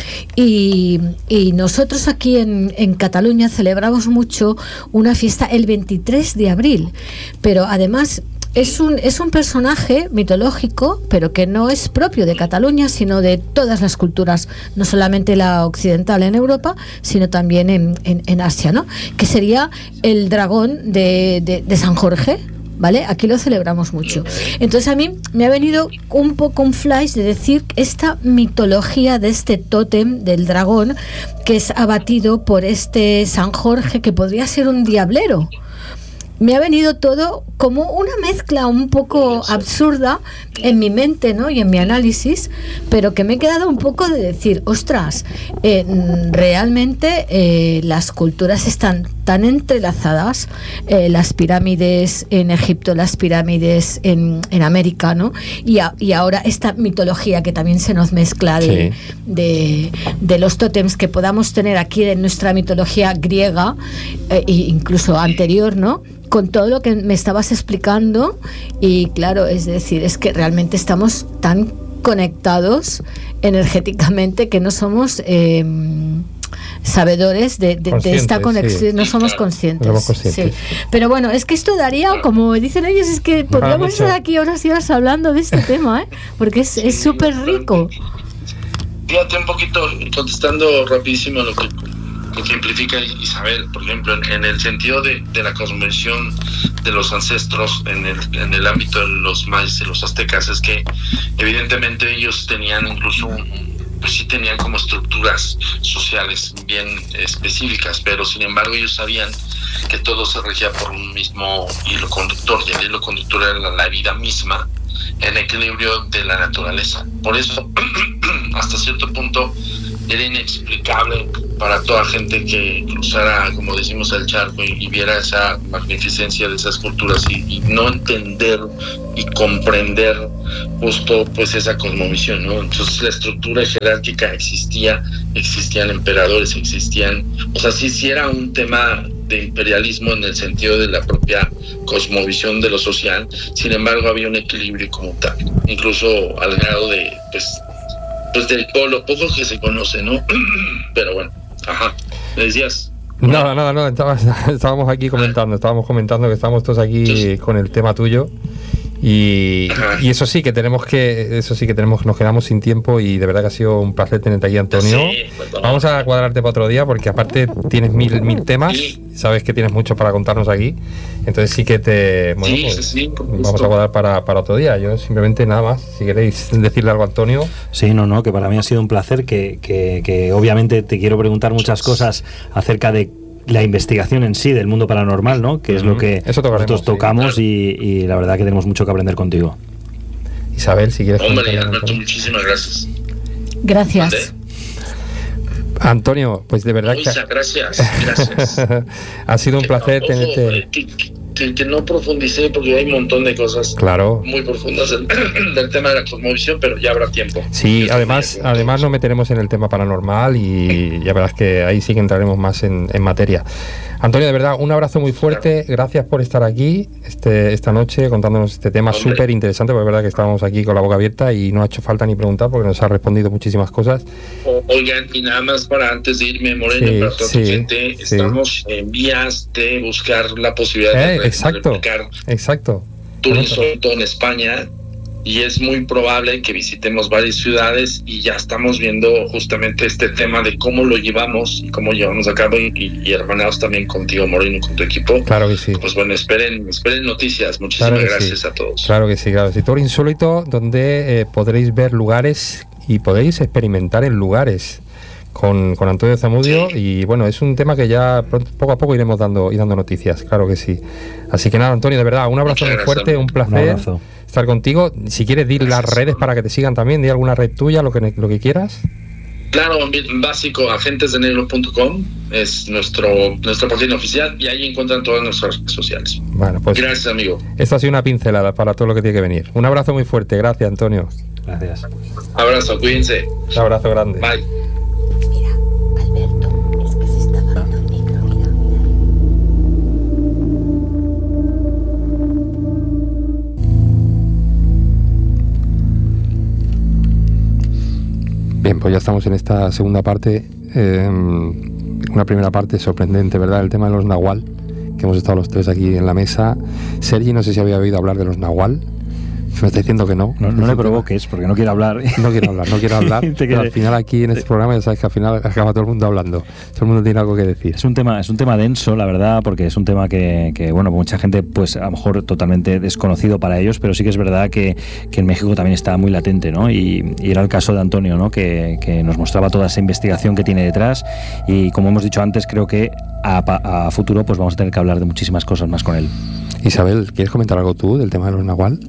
Y, y nosotros aquí en, en Cataluña celebramos mucho una fiesta el veintitrés de abril, pero además es un, es un personaje mitológico, pero que no es propio de Cataluña, sino de todas las culturas, no solamente la occidental en Europa, sino también en, en, en Asia, ¿no? Que sería el dragón de, de, de San Jorge. ¿Vale? Aquí lo celebramos mucho. Entonces a mí me ha venido un poco un flash de decir esta mitología de este tótem del dragón que es abatido por este San Jorge que podría ser un diablero. Me ha venido todo como una mezcla un poco absurda en mi mente, ¿no? Y en mi análisis, pero que me he quedado un poco de decir, ostras, eh, realmente eh, las culturas están tan entrelazadas, eh, las pirámides en Egipto, las pirámides en, en América, ¿no? Y, a, y ahora esta mitología que también se nos mezcla de, sí. de, de los tótems que podamos tener aquí en nuestra mitología griega, eh, e incluso anterior, ¿no? Con todo lo que me estabas explicando, y claro, es decir, es que realmente estamos tan conectados energéticamente que no somos eh, sabedores de, de, de esta conexión, sí. no somos conscientes. No conscientes. Sí. Pero bueno, es que esto daría, como dicen ellos, es que podríamos estar aquí horas y horas hablando de este tema, ¿eh? Porque es súper rico. Fíjate un poquito, contestando rapidísimo lo que ejemplifica Isabel, por ejemplo, en, en el sentido de, de la cosmovisión de los ancestros en el, en el ámbito de los mayas y los aztecas, es que evidentemente ellos tenían incluso un, pues sí tenían como estructuras sociales bien específicas, pero sin embargo ellos sabían que todo se regía por un mismo hilo conductor, y el hilo conductor era la, la vida misma en equilibrio de la naturaleza. Por eso, hasta cierto punto, era inexplicable para toda gente que cruzara, como decimos, el charco y, y viera esa magnificencia de esas culturas y, y no entender y comprender justo pues esa cosmovisión, ¿no? Entonces la estructura jerárquica existía, existían emperadores, existían, o sea, sí, sí era un tema de imperialismo en el sentido de la propia cosmovisión de lo social. Sin embargo, había un equilibrio como tal, incluso al grado de, pues, pues de lo poco que se conoce, ¿no? Pero bueno, ajá, ¿me decías? Nada, nada, no, estábamos aquí comentando, estábamos comentando que estamos todos aquí Entonces, con el tema tuyo. Y, y eso sí que tenemos que eso sí que tenemos nos quedamos sin tiempo, y de verdad que ha sido un placer tenerte aquí, Antonio. Sí, pues, vamos a cuadrarte para otro día, porque aparte tienes mil mil temas, sí. Sabes que tienes mucho para contarnos aquí, entonces sí que te bueno, sí, pues, sí, vamos a cuadrar para, para otro día. Yo simplemente nada más, si queréis decirle algo a Antonio. Sí, no, no, que para mí ha sido un placer, que, que, que obviamente te quiero preguntar muchas cosas acerca de la investigación en sí del mundo paranormal, ¿no? Que es lo que nosotros tocamos, sí. y, y la verdad que tenemos mucho que aprender contigo. Isabel, si quieres... Hombre, Alberto, muchísimas gracias. Gracias. ¿Dónde? Antonio, pues de verdad Luisa, que... gracias, gracias. Ha sido un que placer no, tenerte... Que, que, que no profundicé, porque hay un montón de cosas claro. muy profundas del, del tema de la cosmovisión, pero ya habrá tiempo. Sí, Yo además además nos meteremos en el tema paranormal y ya verás que ahí sí que entraremos más en, en materia. Antonio, de verdad, un abrazo muy fuerte, gracias por estar aquí este, esta noche contándonos este tema súper interesante, porque es verdad que estábamos aquí con la boca abierta y no ha hecho falta ni preguntar, porque nos ha respondido muchísimas cosas. Oigan, y nada más para antes de irme, Moreno, sí, para toda sí, tu gente, sí. estamos en vías de buscar la posibilidad eh, de exacto, exacto. tours, sobre todo en España, y es muy probable que visitemos varias ciudades, y ya estamos viendo justamente este tema de cómo lo llevamos y cómo llevamos a cabo, y, y hermanados también contigo, Moreno, con tu equipo. Claro que sí. Pues bueno, esperen, esperen noticias. Muchísimas claro gracias sí. a todos. Claro que sí, claro. Tour Insólito, donde eh, podréis ver lugares y podéis experimentar en lugares con, con Antonio Zamudio, sí. y bueno, es un tema que ya poco a poco iremos dando y dando noticias, claro que sí. Así que nada, Antonio, de verdad, un abrazo muy fuerte, un placer un estar contigo. Si quieres, dir las redes para que te sigan también, di alguna red tuya, lo que, lo que quieras. Claro, básico, agentes de negro punto com es nuestro nuestra página oficial, y ahí encuentran todas nuestras redes sociales. Bueno, pues gracias, amigo. Esto ha sido una pincelada para todo lo que tiene que venir. Un abrazo muy fuerte, gracias, Antonio. Gracias. Abrazo, cuídense. Un abrazo grande. Bye. Mira, Alberto, es que se está dando el micro, mira. Bien, pues ya estamos en esta segunda parte, eh, una primera parte sorprendente, ¿verdad? El tema de los nahual, que hemos estado los tres aquí en la mesa. Sergi, no sé si había oído hablar de los nahual. Me está diciendo que no. No, no le provoques, porque no quiero hablar. No quiero hablar, no quiero hablar. Pero al final aquí en este programa ya sabes que al final acaba todo el mundo hablando. Todo el mundo tiene algo que decir. Es un tema, es un tema denso, la verdad, porque es un tema que, que bueno, mucha gente, pues a lo mejor totalmente desconocido para ellos, pero sí que es verdad que, que en México también está muy latente, ¿no? Y, y era el caso de Antonio, ¿no? Que, que nos mostraba toda esa investigación que tiene detrás, y como hemos dicho antes, creo que a, a futuro pues vamos a tener que hablar de muchísimas cosas más con él. Isabel, ¿quieres comentar algo tú del tema de los nahual?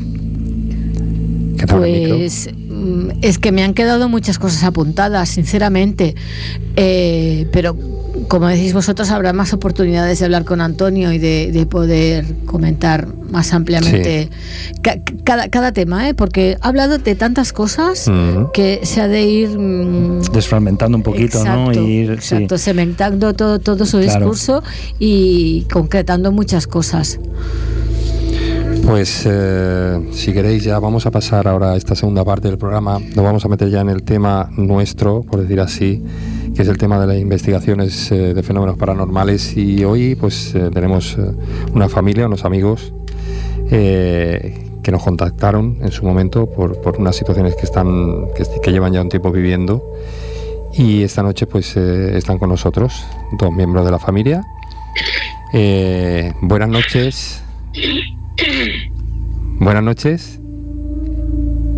Pues es que me han quedado muchas cosas apuntadas, sinceramente, eh, pero como decís vosotros, habrá más oportunidades de hablar con Antonio y de, de poder comentar más ampliamente sí. ca- cada, cada tema, ¿eh? Porque ha hablado de tantas cosas uh-huh. que se ha de ir mmm, desfragmentando un poquito, exacto, ¿no? Ir, exacto, sí. cementando todo, todo su claro. discurso y concretando muchas cosas. Pues eh, si queréis ya vamos a pasar ahora a esta segunda parte del programa. Nos vamos a meter ya en el tema nuestro, por decir así, que es el tema de las investigaciones eh, de fenómenos paranormales. Y hoy pues eh, tenemos eh, una familia, unos amigos eh, que nos contactaron en su momento por, por unas situaciones que están que, que llevan ya un tiempo viviendo, y esta noche pues eh, están con nosotros dos miembros de la familia. Eh, buenas noches. Buenas noches.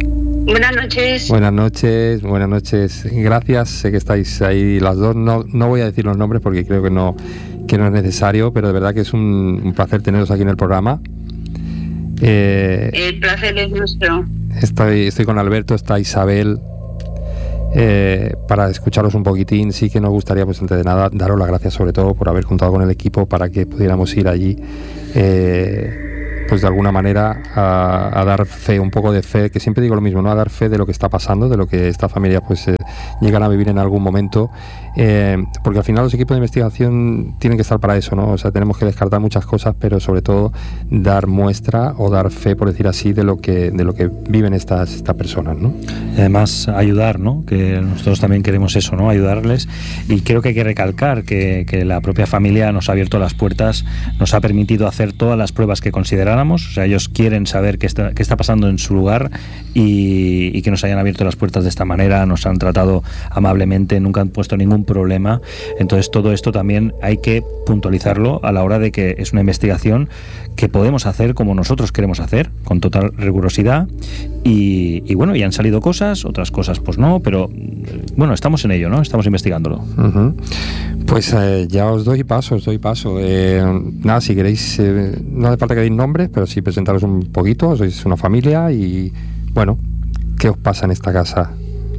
Buenas noches. Buenas noches, buenas noches. Gracias, sé que estáis ahí las dos. No, no voy a decir los nombres porque creo que no, que no es necesario, pero de verdad que es un, un placer teneros aquí en el programa. Eh, el placer es nuestro. Estoy, estoy con Alberto, está Isabel. Eh, para escucharos un poquitín, sí que nos gustaría, pues antes de nada, daros las gracias sobre todo por haber contado con el equipo para que pudiéramos ir allí. Eh, pues de alguna manera a, a dar fe, un poco de fe, que siempre digo lo mismo, ¿no? A dar fe de lo que está pasando, de lo que esta familia pues eh, llegan a vivir en algún momento, eh, porque al final los equipos de investigación tienen que estar para eso, ¿no? O sea, tenemos que descartar muchas cosas, pero sobre todo dar muestra o dar fe, por decir así, de lo que de lo que viven estas, estas personas, ¿no? Y además ayudar, ¿no? Que nosotros también queremos eso, ¿no? Ayudarles, y creo que hay que recalcar que, que la propia familia nos ha abierto las puertas, nos ha permitido hacer todas las pruebas que consideráramos. O sea, ellos quieren saber qué está, qué está pasando en su lugar y, y que nos hayan abierto las puertas de esta manera, nos han tratado amablemente, nunca han puesto ningún problema. Entonces todo esto también hay que puntualizarlo a la hora de que es una investigación que podemos hacer como nosotros queremos hacer, con total rigurosidad, y, y bueno, y han salido cosas, otras cosas pues no, pero bueno, estamos en ello, ¿no? Estamos investigándolo. Uh-huh. Pues eh, ya os doy paso, os doy paso. Eh, nada, si queréis, eh, no hace falta que deis nombres, pero sí presentaros un poquito. Sois una familia y, bueno, ¿qué os pasa en esta casa?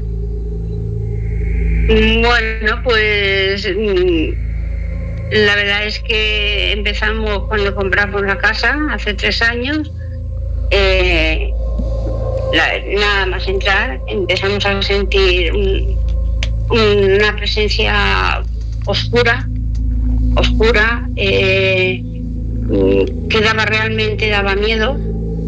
Bueno, pues la verdad es que empezamos cuando compramos la casa, hace tres años. Eh, la, nada más entrar, empezamos a sentir un, una presencia oscura, oscura, eh, que daba realmente, daba miedo.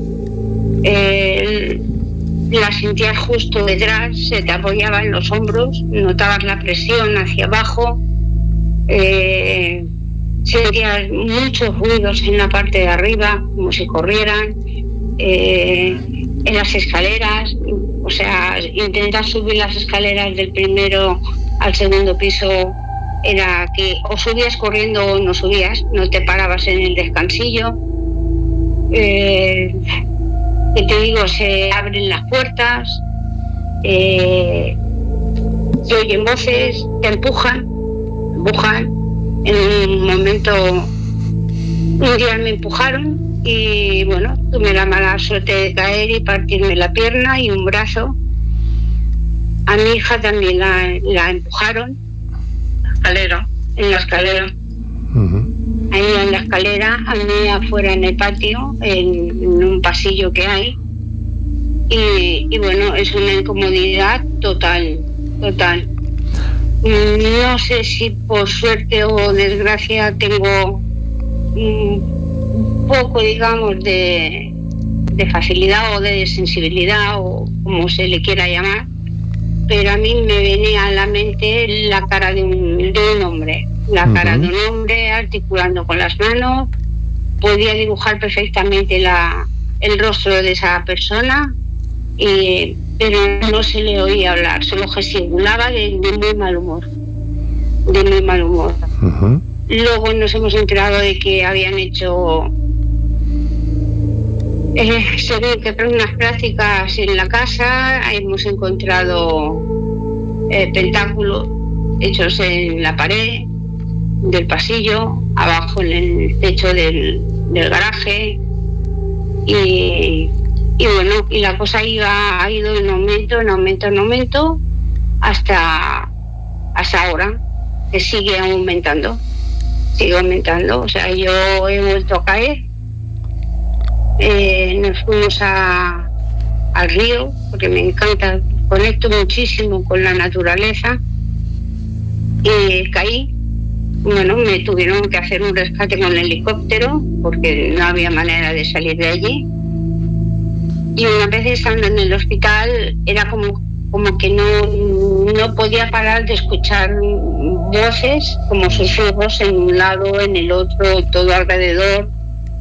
Eh, la sentías justo detrás, se te apoyaba en los hombros, notabas la presión hacia abajo, eh, sentías muchos ruidos en la parte de arriba, como si corrieran, eh, en las escaleras, o sea, intentar subir las escaleras del primero al segundo piso era que o subías corriendo o no subías, no te parabas en el descansillo. Eh, que te digo, se abren las puertas, eh, se oyen voces, te empujan, empujan. En un momento, un día me empujaron y bueno, tuve la mala suerte de caer y partirme la pierna y un brazo. A mi hija también la, la empujaron, la escalera, en la escalera. Uh-huh. Ahí en la escalera, a mí afuera en el patio, en, en un pasillo que hay. Y, y bueno, es una incomodidad total, total. No sé si por suerte o desgracia tengo un poco, digamos, de, de facilidad o de sensibilidad o como se le quiera llamar, pero a mí me venía a la mente la cara de un, de un hombre. La cara uh-huh. de un hombre articulando con las manos, podía dibujar perfectamente la, el rostro de esa persona, y, pero no se le oía hablar, solo gesticulaba de, de muy mal humor, de muy mal humor. Uh-huh. Luego nos hemos enterado de que habían hecho eh, según que unas prácticas en la casa, hemos encontrado eh, pentáculos hechos en la pared del pasillo, abajo en el techo del, del garaje, y, y bueno, y la cosa iba, ha ido en aumento, en aumento, en aumento, hasta, hasta ahora, que sigue aumentando, sigue aumentando. O sea, yo he vuelto a caer, eh, nos fuimos a, al río, porque me encanta, conecto muchísimo con la naturaleza, y caí. Bueno, me tuvieron que hacer un rescate con el helicóptero porque no había manera de salir de allí. Y una vez estando en el hospital era como, como que no, no podía parar de escuchar voces, como susurros en un lado, en el otro, todo alrededor.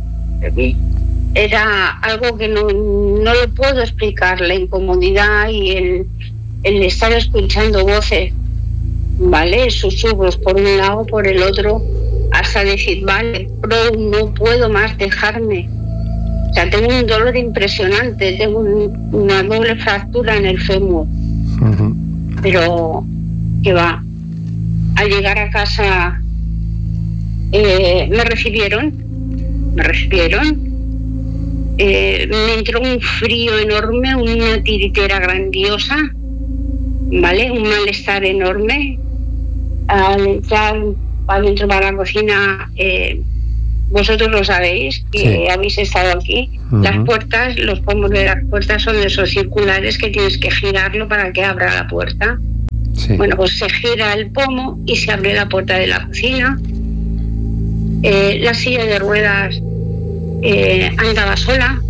Era algo que no, no lo puedo explicar, la incomodidad y el, el estar escuchando voces. Vale, susurros por un lado, por el otro, hasta decir, vale, pero no puedo más dejarme. O sea, tengo un dolor impresionante, tengo un, una doble fractura en el fémur. Uh-huh. Pero, ¿qué va? Al llegar a casa eh, me recibieron, me recibieron. Eh, me entró un frío enorme, una tiritera grandiosa, ¿vale? Un malestar enorme. Al entrar adentro para la cocina, eh, vosotros lo sabéis, que sí. Habéis estado aquí. Uh-huh. Las puertas, los pomos de las puertas son de esos circulares que tienes que girarlo para que abra la puerta. Sí. Bueno, pues se gira el pomo y se abre la puerta de la cocina. Eh, la silla de ruedas eh, andaba sola.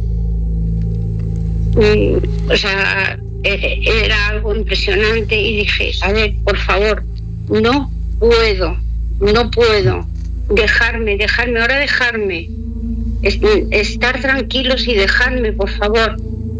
Mm, o sea, eh, era algo impresionante y dije, a ver, por favor, no puedo, no puedo dejarme, dejarme, ahora dejarme, es, estar tranquilos y dejarme, por favor.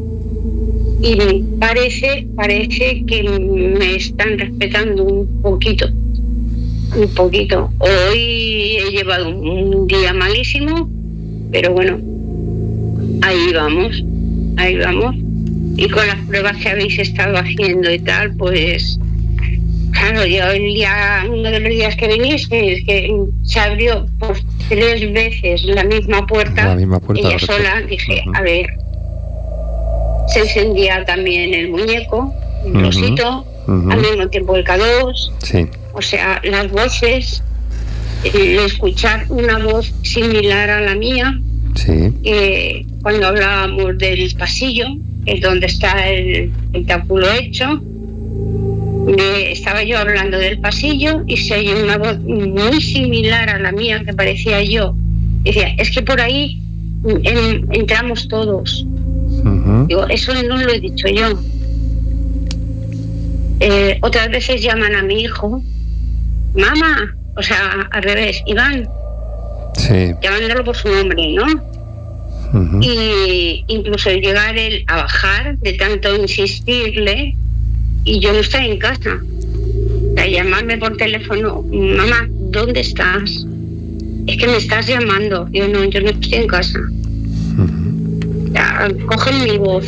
Y parece, parece que me están respetando un poquito, un poquito. Hoy he llevado un día malísimo, pero bueno, ahí vamos, ahí vamos. Y con las pruebas que habéis estado haciendo y tal, pues claro, yo el día, uno de los días que viniste, es que se abrió por tres veces la misma puerta, la misma puerta ella sola, dije, uh-huh. A ver, se encendía también el muñeco, el uh-huh. osito, uh-huh. al mismo tiempo el K dos, sí. O sea, las voces, el escuchar una voz similar a la mía, sí. eh, cuando hablábamos del pasillo, que es donde está el tentáculo hecho, me estaba yo hablando del pasillo y se oye una voz muy similar a la mía que parecía yo. Decía, es que por ahí en, entramos todos. Uh-huh. Digo, eso no lo he dicho yo. Eh, otras veces llaman a mi hijo, mamá, o sea, al revés, Iván, sí. Llamándolo por su nombre, ¿no? Uh-huh. Y incluso llegar él a bajar de tanto insistirle y yo no estoy en casa. O sea, llamarme por teléfono, mamá, ¿dónde estás? Es que me estás llamando. Yo no, yo no estoy en casa. Uh-huh. O sea, cogen mi voz.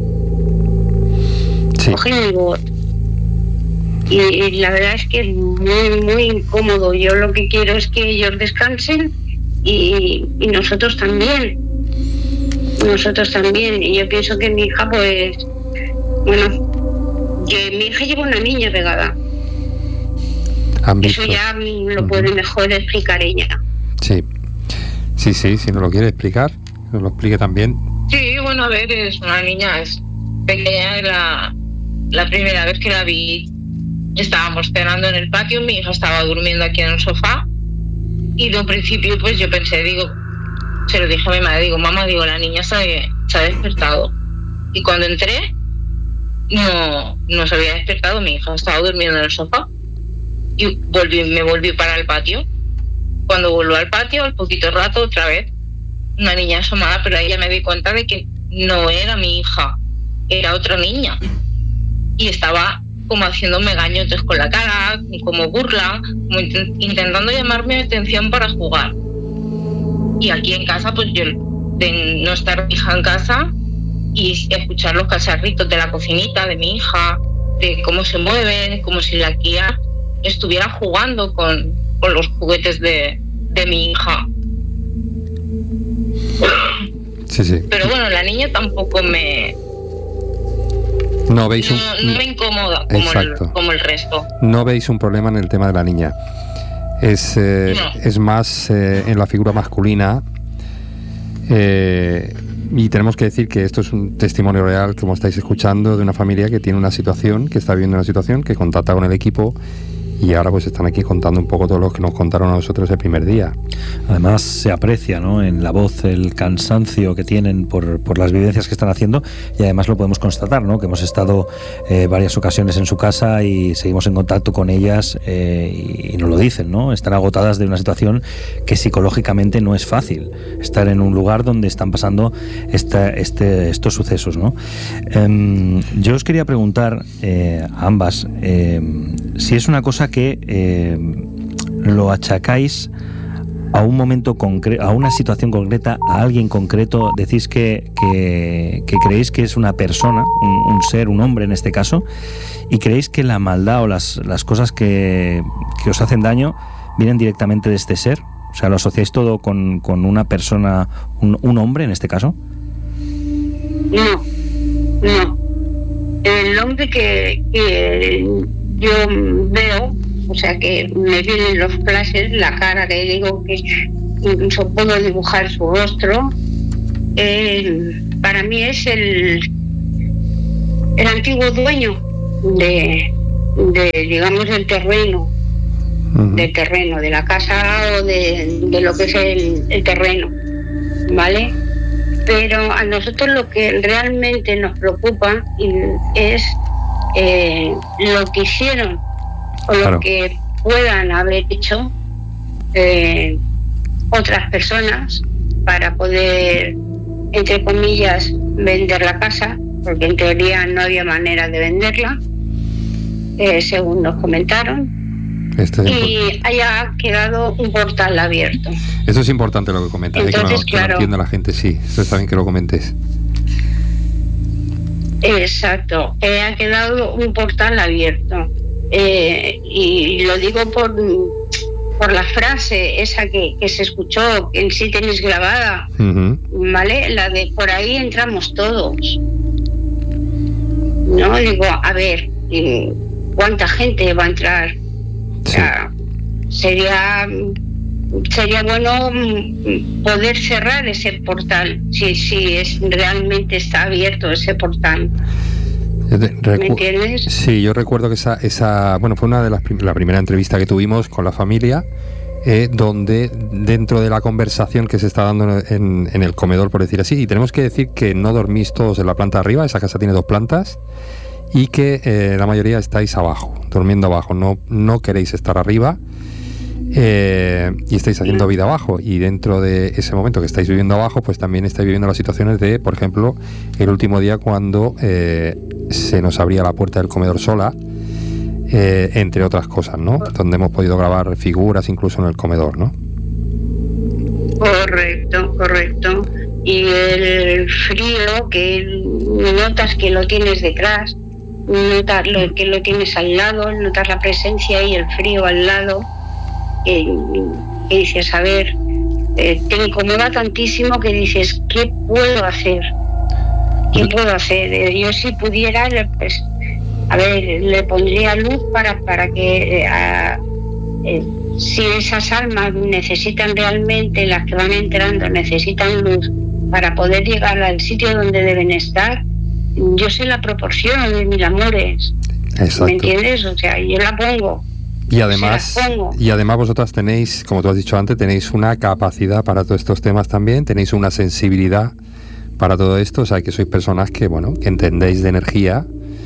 Sí. Cogen mi voz. Y, y la verdad es que es muy, muy incómodo. Yo lo que quiero es que ellos descansen y, y nosotros también. Nosotros también. Y yo pienso que mi hija, pues, bueno, que mi hija lleva una niña pegada. Eso ya lo puede uh-huh. mejor explicar ella. Sí, sí, sí, si nos lo quiere explicar, nos lo explique también. Sí, bueno, a ver, es una niña, es pequeña, la, la primera vez que la vi, estábamos cenando en el patio, mi hija estaba durmiendo aquí en el sofá, y de un principio pues yo pensé, digo, se lo dije a mi madre, digo, mamá, digo, la niña se, se ha despertado. Y cuando entré, no, no se había despertado, mi hija estaba durmiendo en el sofá. Y volví, me volví para el patio. Cuando volví al patio, al poquito rato, otra vez, una niña asomada, pero ahí ya me di cuenta de que no era mi hija, era otra niña. Y estaba como haciéndome gañotes con la cara, como burla, como int- intentando llamarme la atención para jugar. Y aquí en casa, pues yo, de no estar hija en casa y escuchar los cacharritos de la cocinita de mi hija, de cómo se mueven, como si la guía estuviera jugando con, con los juguetes de, de mi hija. Sí, sí. Pero bueno, la niña tampoco me... No veis un... No, no me incomoda como el, como el resto. No veis un problema en el tema de la niña. Es, eh, no. es más eh, en la figura masculina. Eh, y tenemos que decir que esto es un testimonio real, como estáis escuchando, de una familia que tiene una situación, que está viviendo una situación, que contacta con el equipo. Y ahora pues están aquí contando un poco todo lo que nos contaron a nosotros el primer día. Además se aprecia, ¿no?, en la voz el cansancio que tienen por, por las vivencias que están haciendo, y además lo podemos constatar, ¿no?, que hemos estado eh, varias ocasiones en su casa y seguimos en contacto con ellas eh, y, y nos lo dicen, ¿no? Están agotadas de una situación que psicológicamente no es fácil, estar en un lugar donde están pasando esta, este, estos sucesos, ¿no? Eh, yo os quería preguntar eh, a ambas eh, si es una cosa que eh, lo achacáis a un momento concreto, a una situación concreta, a alguien concreto, decís que, que, que creéis que es una persona, un, un ser, un hombre en este caso, y creéis que la maldad o las, las cosas que, que os hacen daño vienen directamente de este ser. O sea, ¿lo asociáis todo con, con una persona, un, un hombre en este caso? No, no. El hombre que, que yo veo, o sea, que me vienen los flashes, la cara que digo que incluso puedo dibujar su rostro, eh, para mí es el, el antiguo dueño de, de digamos, del terreno, uh-huh. del terreno, de la casa o de, de lo que es el, el terreno, ¿vale? Pero a nosotros lo que realmente nos preocupa es eh, lo que hicieron o claro. lo que puedan haber hecho eh, otras personas para poder, entre comillas, vender la casa, porque en teoría no había manera de venderla, eh, según nos comentaron. Este y haya quedado un portal abierto. Eso es importante lo que comentas. Entonces, ¿eh? que, claro, que lo entienda la gente, sí. Eso está bien que lo comentes. Exacto. Eh, ha quedado un portal abierto. Eh, y lo digo por, por la frase esa que, que se escuchó, que en sí tenéis grabada, uh-huh. ¿vale? La de por ahí entramos todos. No, digo, a ver, ¿cuánta gente va a entrar? Sí. O sea, sería sería bueno poder cerrar ese portal si si es realmente está abierto ese portal. Recu- ¿Me entiendes? Sí, yo recuerdo que esa esa bueno fue una de las prim- la primera entrevista que tuvimos con la familia, eh, donde dentro de la conversación que se está dando en, en el comedor, por decir así, y tenemos que decir que no dormís todos en la planta de arriba, esa casa tiene dos plantas. Y que eh, la mayoría estáis abajo, durmiendo abajo, no, no queréis estar arriba eh, y estáis haciendo vida abajo. Y dentro de ese momento que estáis viviendo abajo, pues también estáis viviendo las situaciones de, por ejemplo, el último día cuando eh, se nos abría la puerta del comedor sola, eh, entre otras cosas, ¿no? Donde hemos podido grabar figuras incluso en el comedor, ¿no? Correcto, correcto. Y el frío que notas que lo tienes detrás, notar lo que lo tienes al lado, notar la presencia y el frío al lado, que, que dices, a ver, eh, te incomoda tantísimo que dices, ¿qué puedo hacer? ¿Qué puedo hacer? Eh, yo si pudiera, pues, a ver, le pondría luz para, para que, eh, a, eh, si esas almas necesitan realmente, las que van entrando, necesitan luz para poder llegar al sitio donde deben estar, yo sé la proporción de mis amores. Exacto. ¿Me entiendes? O sea, yo la pongo. Y además, pongo. y además vosotras tenéis, como tú has dicho antes, tenéis una capacidad para todos estos temas también, tenéis una sensibilidad para todo esto, o sea, que sois personas que, bueno, que entendéis de energía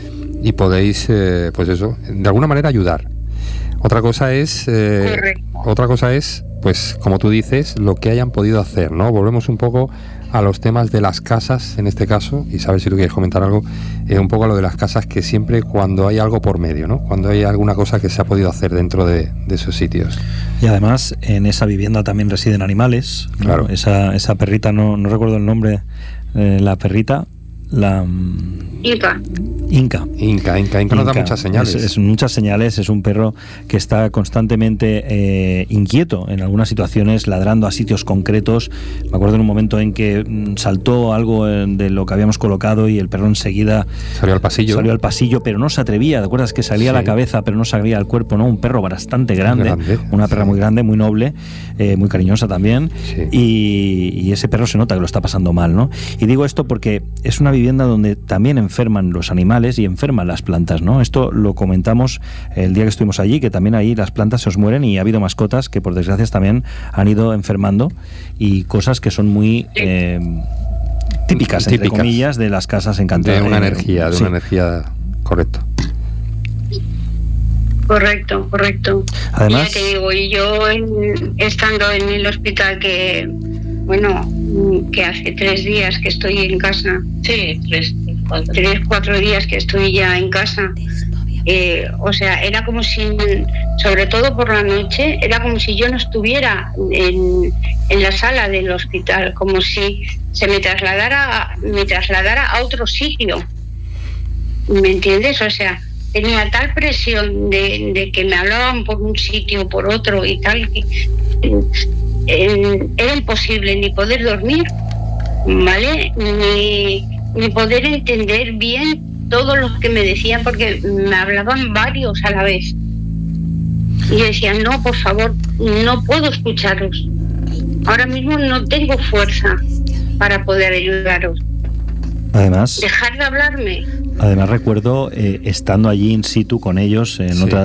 y podéis, eh, pues eso, de alguna manera ayudar. Otra cosa es, eh, otra cosa es, pues, como tú dices, lo que hayan podido hacer, ¿no? Volvemos un poco a los temas de las casas, en este caso, y sabes si tú quieres comentar algo, eh, un poco a lo de las casas, que siempre cuando hay algo por medio, ¿no? Cuando hay alguna cosa que se ha podido hacer dentro de, de esos sitios. Y además, en esa vivienda también residen animales, ¿no? Claro. Esa, esa perrita, no, no recuerdo el nombre, eh, la perrita, la... Inca. Inca. Inca, Inca, Inca nos da muchas señales. Es, es muchas señales, es un perro que está constantemente eh, inquieto en algunas situaciones, ladrando a sitios concretos. Me acuerdo en un momento en que mm, saltó algo de lo que habíamos colocado y el perro enseguida salió al pasillo. Salió al pasillo, pero no se atrevía. ¿Te acuerdas que salía sí. la cabeza, pero no salía el cuerpo? ¿No? Un perro bastante grande, grande una perra sí. muy grande, muy noble, eh, muy cariñosa también. Sí. Y, y ese perro se nota que lo está pasando mal, ¿no? Y digo esto porque es una vivienda donde también enferman los animales y enferman las plantas, ¿no? Esto lo comentamos el día que estuvimos allí, que también ahí las plantas se os mueren y ha habido mascotas que por desgracia también han ido enfermando y cosas que son muy eh, típicas, entre típicas, comillas, de las casas encantadas. De una energía, de sí. una energía, correcto. Correcto, correcto. Además, ya te digo, y yo en, estando en el hospital que, bueno, que hace tres días que estoy en casa. Sí, tres, cuatro. Tres, cuatro días que estoy ya en casa. Eh, o sea, era como si, sobre todo por la noche, era como si yo no estuviera en, en la sala del hospital, como si se me trasladara, me trasladara a otro sitio. ¿Me entiendes? O sea, tenía tal presión de, de que me hablaban por un sitio, por otro y tal, que eh, era imposible ni poder dormir, ¿vale? Ni, ni poder entender bien todo lo que me decían, porque me hablaban varios a la vez. Y decían, no, por favor, no puedo escucharos. Ahora mismo no tengo fuerza para poder ayudaros. Además, dejar de hablarme. Además recuerdo eh, estando allí in situ con ellos en sí. otra